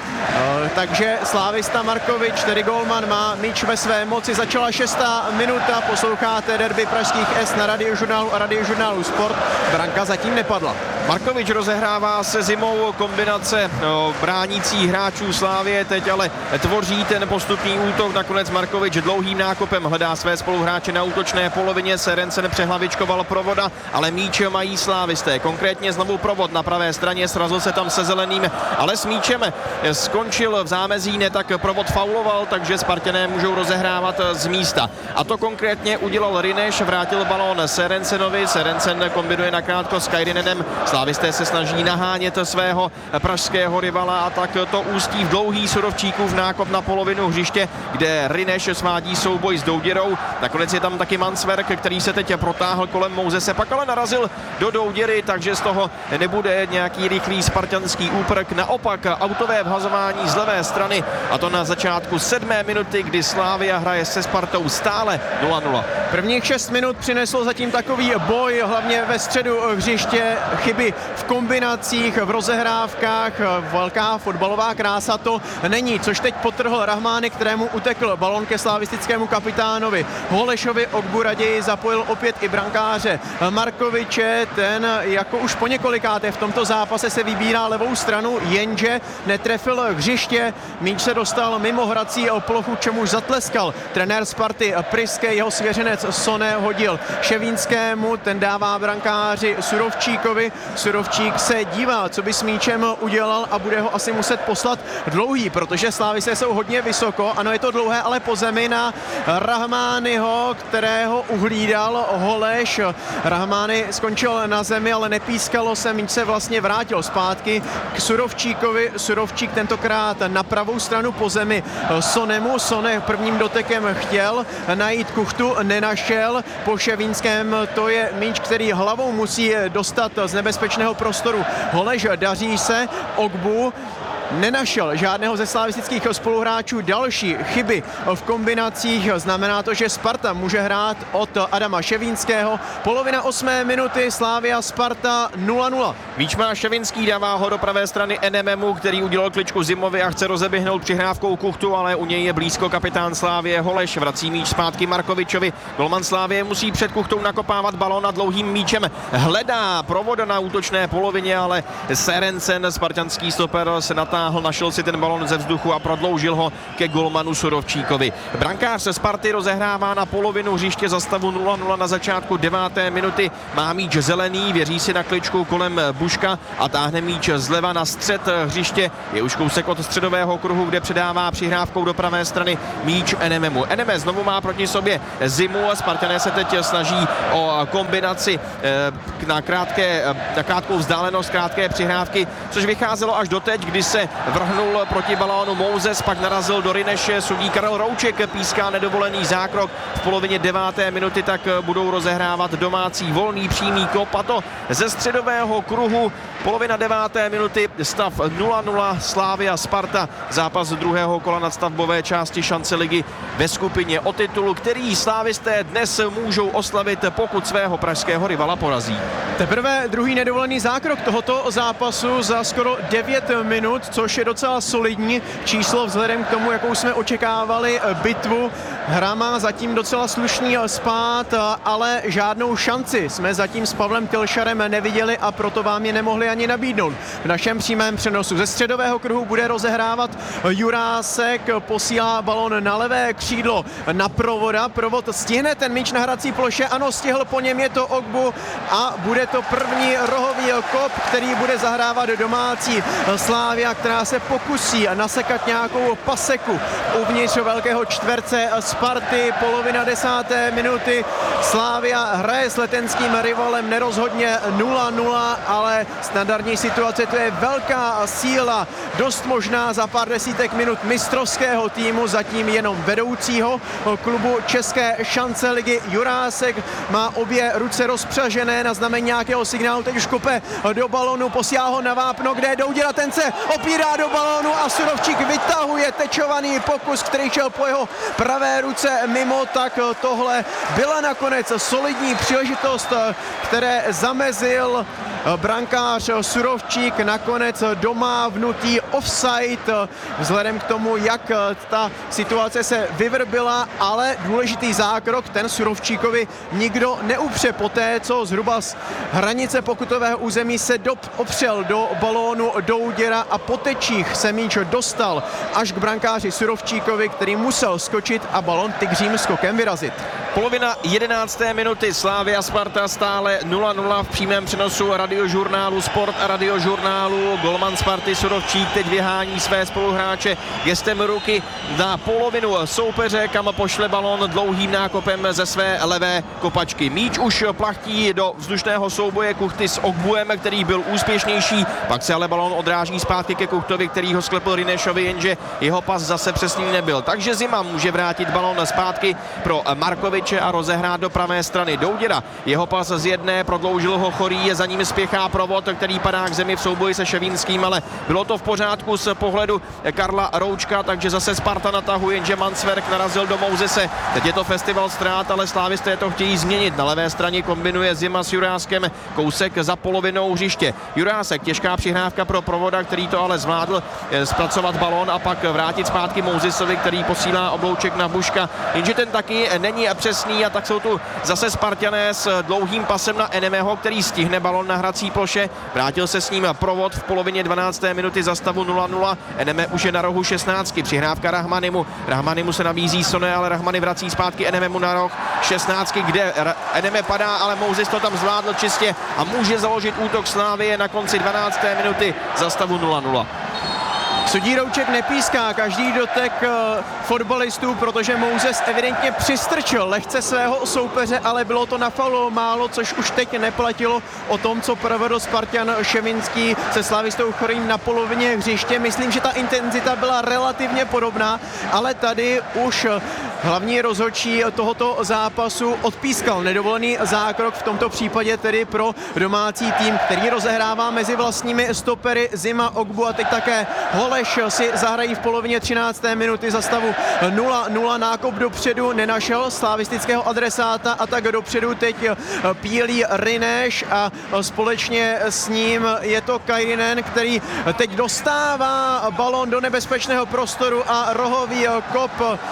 Takže slávista Markovič, tedy golman, má míč ve své moci. Začala šestá minuta, posloucháte derby pražských S na radiožurnálu a radiožurnálu Sport. Branka zatím nepadla. Markovič rozehrává se Zimou, kombinace no, bránících hráčů Slávie, teď ale tvoří ten postupný útok. Nakonec Markovič dlouhým nákopem hledá své spoluhráče na útočné polovině. Serencen přehlavičkoval provoda, ale míč mají slávisté. Konkrétně znovu provod na pravé straně, srazil se tam se Zeleným, ale s míčem skončil v zámezí, ne tak provod fauloval, takže Spartané můžou rozehrávat z místa. A to konkrétně udělal Rineš, vrátil balón Serencenovi, Serencen kombinuje nakrátko s Kairinenem. Slávisté se snaží nahánět svého pražského rivala a tak to ústí v dlouhý Surovčíkův nákop na polovinu hřiště, kde Rineš svádí souboj s Douděrou. Nakonec je tam taky Mansverk, který se teď protáhl kolem Mouzese, pak ale narazil do Douděry, takže z toho nebude nějaký rychlý spartanský úprk. Naopak autové vhazování z levé strany a to na začátku sedmé minuty, kdy Slavia hraje se Spartou stále nula nula. Prvních šest minut přineslo zatím takový boj, hlavně ve středu hřiště, chyby v kombinacích, v rozehrávkách, velká fotbalová krása to není, což teď podtrhl Rahmány, kterému utekl balon ke slavistickému kapitánovi Holešovi. Ogbu raději zapojil opět i brankáře Markoviče, ten jako už po několikáté v tomto zápase se vybírá levou stranu, jenže netrefil hřiště, míč se dostal mimo hrací plochu, čemuž zatleskal trenér Sparty Priske, jeho svěřenec Sone hodil Ševínskému, ten dává brankáři Surovčíkovi, Surovčík se dívá, co by s míčem udělal a bude ho asi muset poslat dlouhý, protože slávisté jsou hodně vysoko. Ano, je to dlouhé, ale po zemi na Rahmányho, kterého uhlídal Holeš. Rahmány skončil na zemi, ale nepískalo se, míč se vlastně vrátil zpátky k Surovčíkovi. Surovčík tentokrát na pravou stranu po zemi Sonemu. Sone prvním dotekem chtěl najít Kuchtu, nenašel. Po Ševínském to je míč, který hlavou musí dostat z nebezpečného prostoru. Holeš, daří se, Ogbu nenašel žádného ze slavistických spoluhráčů. Další chyby v kombinacích, znamená to, že Sparta může hrát od Adama Ševínského. Polovina osmé minuty, Slavia Sparta nula nula. Míč má Ševinský, dává ho do pravé strany N M M, který udělal kličku Zimovi a chce rozeběhnout přihrávkou Kuchtu, ale u něj je blízko kapitán Slávie Holeš. Vrací míč zpátky Markovičovi. Golman Slávie musí před Kuchtou nakopávat balón a dlouhým míčem hledá provoda na útočné polovině, ale Serencen, spartanský stoper, se natáhl, našel si ten balón ze vzduchu a prodloužil ho ke golmanu Surovčíkovi. Brankář se Sparty rozehrává na polovinu hřiště za stavu nula nula na začátku deváté minuty. Má míč zelený, věří si na kličku kolem Buška a táhne míč zleva na střed hřiště. Je už kousek od středového kruhu, kde předává přihrávkou do pravé strany míč N M M. N M M znovu má proti sobě Zimu a Spartané se teď snaží o kombinaci na, krátké, na krátkou vzdálenost, krátké přihrávky, což vycházelo až doteď, kdy se vrhnul proti balónu Mouzes, pak narazil do Rineše, sudí Karel Rouček píská nedovolený zákrok. V polovině deváté minuty tak budou rozehrávat domácí volný přímý kop, a to ze středového kruhu. Polovina deváté minuty, stav nula nula, Slavia Sparta, zápas druhého kola nadstavbové části šance ligy ve skupině o titulu, který slávisté dnes můžou oslavit, pokud svého pražského rivala porazí. Teprve druhý nedovolený zákrok tohoto zápasu za skoro devět minut, což je docela solidní číslo vzhledem k tomu, jakou jsme očekávali bitvu. Hra má zatím docela slušný spád, ale žádnou šanci jsme zatím s Pavlem Tylšarem neviděli a proto vám je nemohli ani nabídnout. V našem přímém přenosu ze středového kruhu bude rozehrávat Jurásek, posílá balon na levé křídlo na Provoda. Provod stihne ten míč na hrací ploše, ano, stihl, po něm je to Ogbu a bude to první rohový kop, který bude zahrávat domácí Slavia, která se pokusí nasekat nějakou paseku uvnitř velkého čtverce Sparty. Polovina desáté minuty, Slavia hraje s letenským rivalem nerozhodně nula nula, ale standardní situace, to je velká síla, dost možná za pár desítek minut mistrovského týmu, zatím jenom vedoucího klubu České šance ligy. Jurásek má obě ruce rozpřažené na znamení nějakého signálu, teď už kope do balonu, posílá ho na vápno, kde Doudila, ten se opírá do balónu a Surovčík vytahuje tečovaný pokus, který šel po jeho pravé ruce mimo, tak tohle byla nakonec solidní příležitost, které zamezil brankář Surovčík, nakonec domávnutý offside vzhledem k tomu, jak ta situace se vyvrbila, ale důležitý zákrok, ten Surovčíkovi nikdo neupře poté, co zhruba z hranice pokutového území se dop opřel do balónu Douděra a po tečích se míč dostal až k brankáři Surovčíkovi, který musel skočit a balón tygřím skokem vyrazit. Polovina jedenácté minuty, Slavia Sparta stále nula nula v přímém přenosu radiožurnálu Sport a radiožurnálu. Golman Sparty Surovčík teď vyhání své spoluhráče gestem ruky na polovinu soupeře, kam pošle balón dlouhým nákopem ze své levé kopačky. Míč už plachtí do vzdušného souboje Kuchty s Ogbuem, který byl úspěšnější, pak se ale balón odráží zpátky ke Kuchtovi, který ho sklepl Rinešovi, jenže jeho pas zase přesný nebyl. Takže Zima může vrátit balón zpátky pro Markoviče a rozehrát do pravé strany Douděra. Jeho pas z jedné, prodloužil ho Chorý, za ním spěchá Provod, který padá k zemi v souboji se Ševínským, ale bylo to v pořádku z pohledu Karla Roučka, takže zase Sparta natahuje, jenže Mansverk narazil do Mouzese. Teď je to festival ztrát, ale slávisté to chtějí změnit. Na levé straně kombinuje Zima s Juráskem, kousek za polovinou hřiště. Jurásek, těžká přihrávka pro Provoda, který to ale zvládl zpracovat balón a pak vrátit zpátky Mouzesovi, který posílá oblouček na Buška, jenže ten taky není přes přesný a tak jsou tu zase Spartané s dlouhým pasem na Enemeho, který stihne balon na hrací ploše. Vrátil se s ním provod v polovině dvanácté minuty za stavu nula nula. Eneme už je na rohu šestnáctky. Přihrávka Rahmanimu. Rahmanimu se nabízí Sone, ale Rahmani vrací zpátky Enememu na roh šestnáctky, kde Eneme padá, ale Moses to tam zvládl čistě a může založit útok Slávie na konci dvanácté minuty za stavu nula nula. Sudí Rouček nepíská každý dotek uh, fotbalistů, protože Moses evidentně přistrčil lehce svého soupeře, ale bylo to na faulu málo, což už teď neplatilo o tom, co provedl Spartan Ševinský se Slavistou Chorín na polovině hřiště. Myslím, že ta intenzita byla relativně podobná, ale tady už hlavní rozhodčí tohoto zápasu odpískal nedovolený zákrok, v tomto případě tedy pro domácí tým, který rozehrává mezi vlastními stopery Zima, Ogbu a teď také Holeš si zahrají v polovině třinácté minuty za stavu nula nula. Nákop dopředu nenašel slavistického adresáta a tak dopředu teď pílí Rineš a společně s ním je to Kairinen, který teď dostává balon do nebezpečného prostoru a rohový kop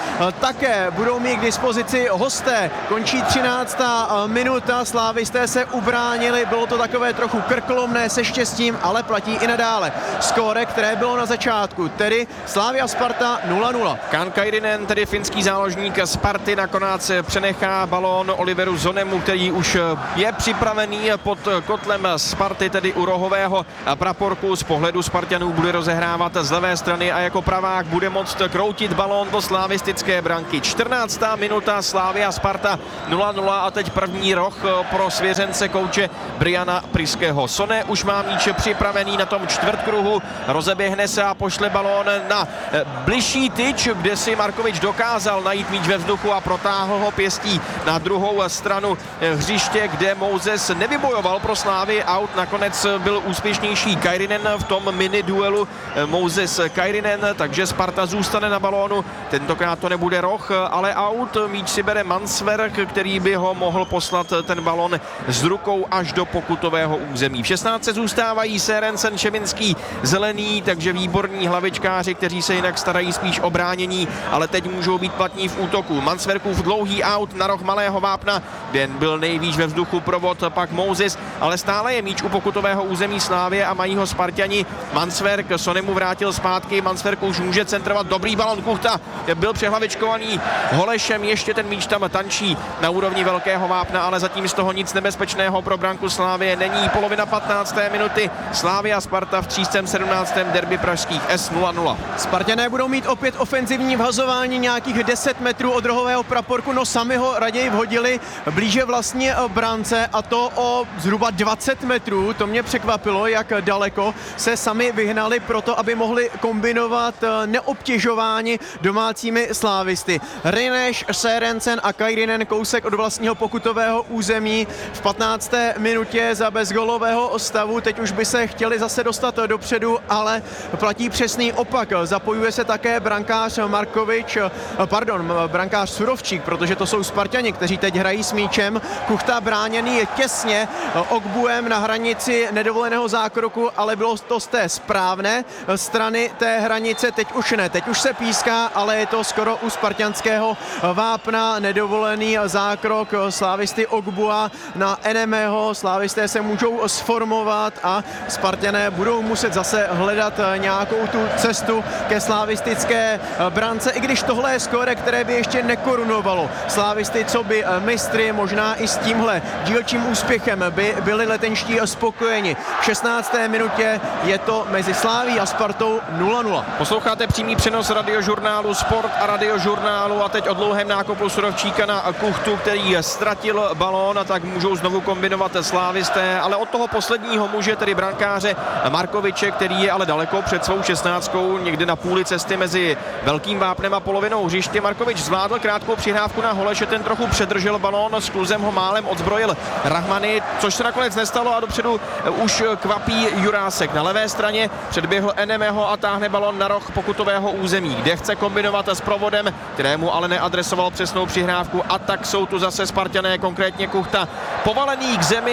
také budou mít k dispozici hosté. Končí třináctá minuta, slávisté se ubránili, bylo to takové trochu krkolomné se štěstím, ale platí i nadále skóre, které bylo na začátku, tedy Slavia Sparta nula nula. Kan Kairinen, tedy finský záložník Sparty, nakonec přenechá balón Oliveru Zonemu, který už je připravený pod kotlem Sparty, tedy u rohového praporku. Z pohledu Spartanů bude rozehrávat z levé strany a jako pravák bude moct kroutit balón do slavistické branky. čtrnáctá minuta, Slavia Sparta nula nula a teď první roh pro svěřence kouče Briana Priského. Sone už má míč připravený na tom čtvrtkruhu, rozeběhne se a pošle balón na bližší tyč, kde si Markovič dokázal najít míč ve vzduchu a protáhl ho pěstí na druhou stranu hřiště, kde Moses nevybojoval pro Slávy out. Nakonec byl úspěšnější Kairinen v tom mini duelu Moses Kairinen, takže Sparta zůstane na balónu. Tentokrát to nebude roh, ale out. Míč si bere Mansverk, který by ho mohl poslat ten balon s rukou až do pokutového území. V šestnáctce zůstávají Sørensen, Ševinský, Zelený, takže výborní hlavičkáři, kteří se jinak starají spíš o bránění, ale teď můžou být platní v útoku. Mansverkův dlouhý out na roh Malého Vápna, kde byl nejvíc ve vzduchu provod, pak Moses, ale stále je míč u pokutového území Slávie a mají ho Spartani. Mansverk, Sonemu vrátil zpátky, Mansverk už může centrovat, dobrý balon, Kuchta byl přehlavičkovaný Holešem, ještě ten míč tam tančí na úrovni Velkého Vápna, ale zatím z toho nic nebezpečného pro branku Slávie není. Polovina patnácté minuty, Slavia Sparta v třístém sedmnáctém derby pražských S nula nula. Spartané budou mít opět ofenzivní vhazování nějakých deset metrů od rohového praporku, no sami ho raději vhodili blíže vlastně brance a to o zhruba dvacet metrů. To mě překvapilo, jak daleko se sami vyhnali proto, aby mohli kombinovat neobtěžování domácími slávisty. Rineš, Sørensen a Kairinen kousek od vlastního pokutového území v patnácté minutě za bezgolového stavu. Teď už by se chtěli zase dostat dopředu, ale platí přesný opak. Zapojuje se také brankář Markovič, pardon, brankář Surovčík, protože to jsou Spartani, kteří teď hrají s míčem. Kuchta bráněný je těsně Ogbuem na hranici nedovoleného zákroku, ale bylo to z té správné strany té hranice, teď už ne, teď už se píská, ale je to skoro u spartanského vápna, nedovolený zákrok slávisty Ogbua na Enemeho. Slávisté se můžou sformovat a Spartané budou muset zase hledat nějakou tu cestu ke slavistické brance, i když tohle je skóre, které by ještě nekorunovalo slávisty, co by mistry, možná i s tímhle dílčím úspěchem by byli letenští spokojeni. V šestnácté minutě je to mezi Slaví a Spartou nula nula. Posloucháte přímý přenos radiožurnálu Sport a radiožurnálu a teď o dlouhém nákopu Surovčíka na Kuchtu, který ztratil balón a tak můžou znovu kombinovat slávisté, ale od toho posledního muže, tedy brankáře Markoviče, který je ale daleko před svou šestnáctkou, někde na půli cesty mezi Velkým Vápnem a polovinou hřiště. Markovič zvládl krátkou přihrávku na Holeše, ten trochu předržel balón, s kluzem ho málem odzbrojil Rahmani, což se nakonec nestalo a dopředu už kvapí Jurásek. Na levé straně předběhl Enemeho a táhne balón na roh pokutového území, kde chce kombinovat s provodem, kterému ale neadresoval přesnou přihrávku, a tak jsou tu zase Spartané, konkrétně Kuchta, povalený k zemi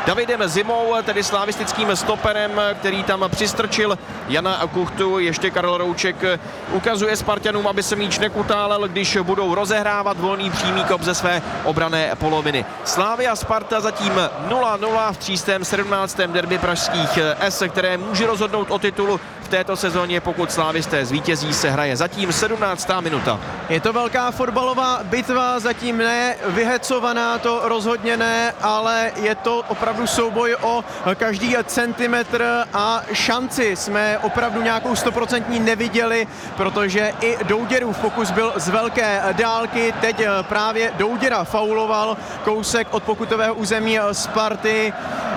Davidem Zimou, tedy slavistickým stoperem, který tam přistrčil Jana Kuchtu. Ještě Karel Rouček ukazuje Spartanům, aby se míč nekutálel, když budou rozehrávat volný přímý kop ze své obranné poloviny. Slavia Sparta zatím nula nula v třístém sedmnáctém derby pražských S, které může rozhodnout o titulu v této sezóně, pokud slávisté zvítězí, se hraje zatím sedmnáctá minuta. Je to velká fotbalová bitva, zatím ne vyhecovaná, to rozhodně ne, ale je to opravdu souboj o každý centimetr a šanci jsme opravdu nějakou stoprocentní neviděli, protože i Douděrův pokus byl z velké dálky, teď právě Douděra fauloval kousek od pokutového území Sparty.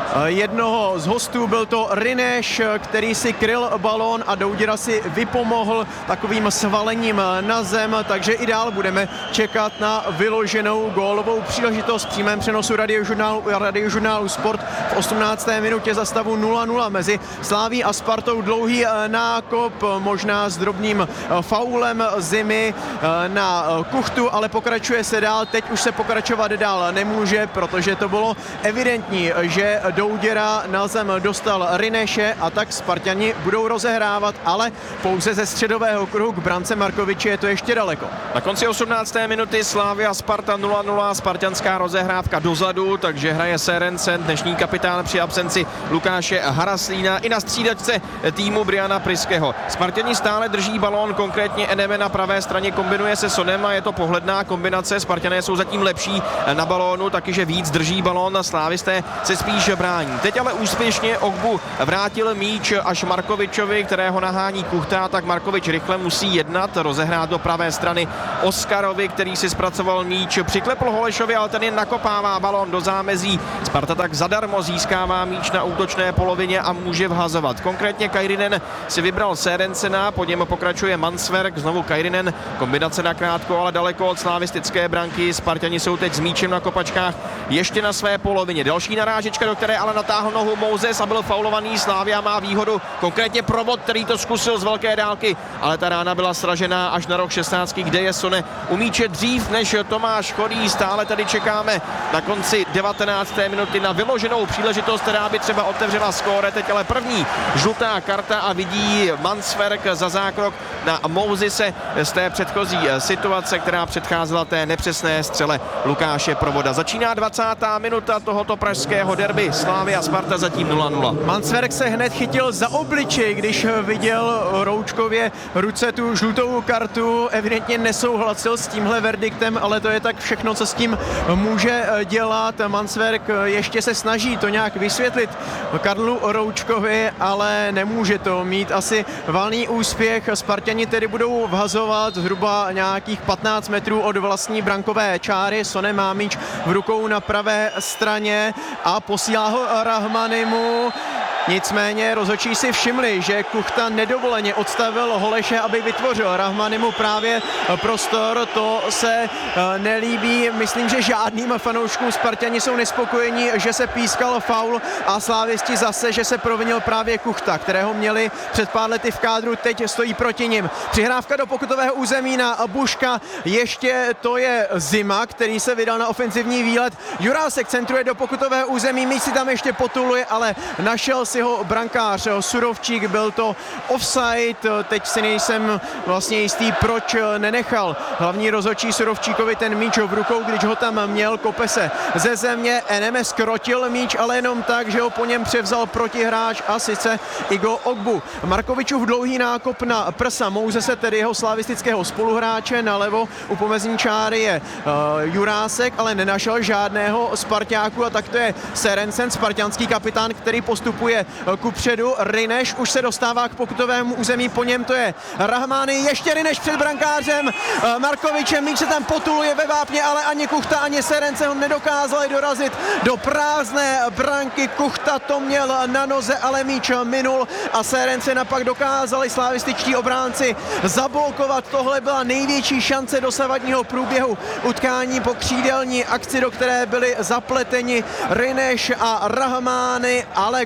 Jednoho z hostů byl to Rineš, který si kryl balón a Douděra si vypomohl takovým svalením na zem, takže i dál budeme čekat na vyloženou gólovou příležitost v přímém přenosu radiožurnálu, radiožurnálu Sport v osmnácté minutě za stavu nula nula mezi Slaví a Spartou. Dlouhý nákop, možná s drobným faulem Zimy na Kuchtu, ale pokračuje se dál. Teď už se pokračovat dál nemůže, protože to bylo evidentní, že Douděra na zem dostal Rineše a tak Spartani budou rozehrávat, ale pouze ze středového kruhu k brance Markoviče je to ještě daleko. Na konci osmnácté minuty Slavia Sparta nula nula, spartanská rozehrávka dozadu, takže hraje Serencen, dnešní kapitán při absenci Lukáše Haraslína, i na střídačce týmu Briana Priského. Spartani stále drží balón, konkrétně Eneme na pravé straně kombinuje se Sonem a je to pohledná kombinace. Spartané jsou zatím lepší na balónu, taky že víc drží balón, slávisté se spíš brání. Teď ale úspěšně Ogbu vrátil míč až Markovičovi, kterého nahání Kuchta, tak Markovič rychle musí jednat, rozehrát do pravé strany Oskarovi, který si zpracoval míč, přiklepl Holešovi, ale ten jen nakopává balón do zámezí. Sparta tak zadarmo získává míč na útočné polovině a může vhazovat. Konkrétně Kairinen si vybral Serencena, po něm pokračuje Mansverk, znovu Kairinen, kombinace na krátko, ale daleko od slavistické branky. Spartani jsou teď s míčem na kopačkách ještě na své polovině. Další narážečka, do které ale natáhl nohu Moses a byl faulovaný. Slavia má výhodu, konkrétně Provod, který to zkusil z velké dálky, ale ta rána byla sražená až na roh šestnáctky, kde je Sone u míče dřív než Tomáš Chorý. Stále tady čekáme na konci devatenácté minuty na vyloženou příležitost, která by třeba otevřela skóre. Teď ale první žlutá karta a vidí Mansverk za zákrok na Mousese z té předchozí situace, která předcházela té nepřesné střele Lukáše Provoda. Začíná dvacátá minuta tohoto pražského derby. Slavia Sparta zatím nula nula. Mansverk se hned chytil za obličej, když viděl Roučkově ruce tu žlutou kartu. Evidentně nesouhlasil s tímhle verdiktem, ale to je tak všechno, co s tím může dělat. Mansverk ještě se snaží to nějak vysvětlit Karlu Roučkovi, ale nemůže to mít asi valný úspěch. Spartani tedy budou vhazovat zhruba nějakých patnáct metrů od vlastní brankové čáry. Sone má míč v rukou na pravé straně a posílá ho Rahmanimu. Nicméně rozhodčí si všimli, že Kuchta nedovoleně odstavil Holeše, aby vytvořil Rahmanimu právě prostor. To se nelíbí, myslím, že žádným fanouškům. Spartani jsou nespokojení, že se pískal faul a slávisti zase, že se provinil právě Kuchta, kterého měli před pár lety v kádru, teď stojí proti nim. Přihrávka do pokutového území na Buška, ještě to je Zima, který se vydal na ofenzivní výlet. Jurásek centruje do pokutového území, míč si tam ještě potuluje, ale našel si ho brankář Surovčík, byl to offside, teď si nejsem vlastně jistý, proč nenechal hlavní rozhodčí Surovčíkovi ten míč v rukou, když ho tam měl, kope se ze země, Eneme skrotil míč, ale jenom tak, že ho po něm převzal protihráč a sice Igo Ogbu. Markovičův dlouhý nákop na prsa Mousese, tedy jeho slavistického spoluhráče, nalevo u pomezní čáry je uh, Jurásek, ale nenašel žádného Sparťáku a tak to je Serencen, spartianský kapitán, který postupuje kupředu. Rineš už se dostává k pokutovému území, po něm to je Rahmány, ještě Rineš před brankářem Markovičem, míč se tam potuluje ve vápně, ale ani Kuchta, ani Serence ho nedokázali dorazit do prázdné branky. Kuchta to měl na noze, ale míč minul a Serence napak dokázali slavističtí obránci zablokovat. Tohle byla největší šance dosavadního průběhu utkání po křídelní akci, do které byli zapleteni Rineš a Rahmány, ale gól z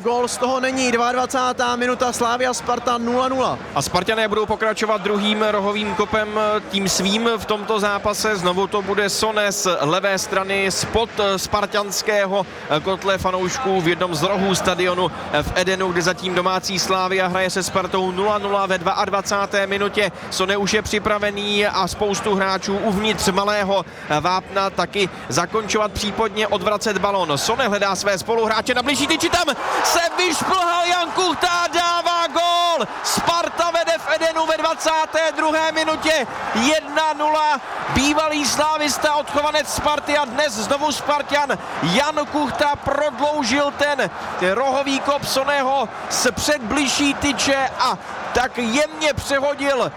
toho není. dvacátá druhá minuta, Slavia Sparta nula nula. A Spartané budou pokračovat druhým rohovým kopem, tím svým v tomto zápase. Znovu to bude Sone z levé strany spod spartanského kotle fanoušků v jednom z rohů stadionu v Edenu, kde zatím domácí Slavia hraje se Spartou nula nula ve dvacáté druhé minutě. Sone už je připravený a spoustu hráčů uvnitř malého vápna taky zakončovat, případně odvracet balón. Sone hledá své spoluhráče na blížší tyči, tam se vyšplhal Jan Kuchta, dává gól! Sparta vede v Edenu ve dvacáté druhé minutě jedna nula. Bývalý slávista, odchovanec Sparty a dnes znovu Spartan Jan Kuchta prodloužil ten rohový kop Soneho z před blížší tyče a tak jemně přehodil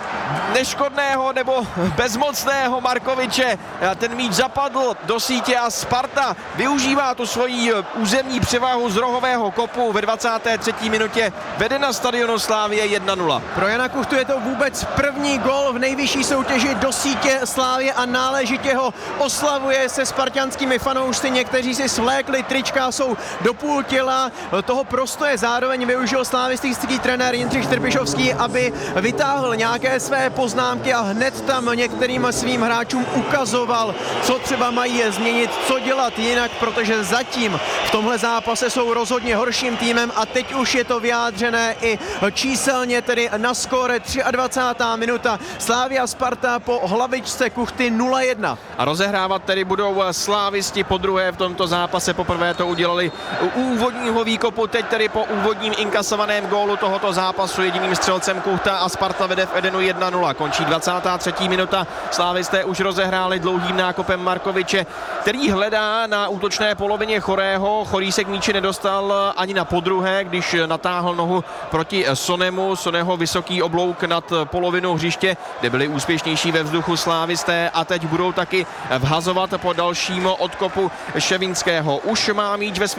neškodného nebo bezmocného Markoviče. Ten míč zapadl do sítě a Sparta využívá tu svoji územní převahu z rohového kopu ve dvacáté třetí minutě. Vede na stadionu Slávie jedna nula. Pro Jana Kuchtu je to vůbec první gol v nejvyšší soutěži do sítě Slávie a náležitě ho oslavuje se spartanskými fanoušci. Někteří si svlékli trička, jsou do půl těla. Toho prostoje zároveň využil slávistický trenér Jindřich Trpišovský, aby vytáhl nějaké své poznámky a hned tam některým svým hráčům ukazoval, co třeba mají změnit, co dělat jinak, protože zatím v tomhle zápase jsou rozhodně horším týmem a teď už je to vyjádřené i číselně, tedy na skóre dvacátá třetí minuta. Slavia Sparta po hlavičce Kuchty nula jedna. A rozehrávat tedy budou slávisti po druhé v tomto zápase. Poprvé to udělali u úvodního výkopu, teď tedy po úvodním inkasovaném gólu tohoto zápasu jediným střelcem Kuchta a Sparta vede v Edenu jedna nula. Končí dvacátá třetí minuta. Slávisté už rozehráli dlouhým nákopem Markoviče, který hledá na útočné polovině Chorého. Chorý se k míči nedostal ani na podruhé, když natáhl nohu proti Sonemu. Soneho vysoký oblouk nad polovinu hřiště, kde byli úspěšnější ve vzduchu slávisté a teď budou taky vhazovat po dalším odkopu Ševinského. Už má míč ve svých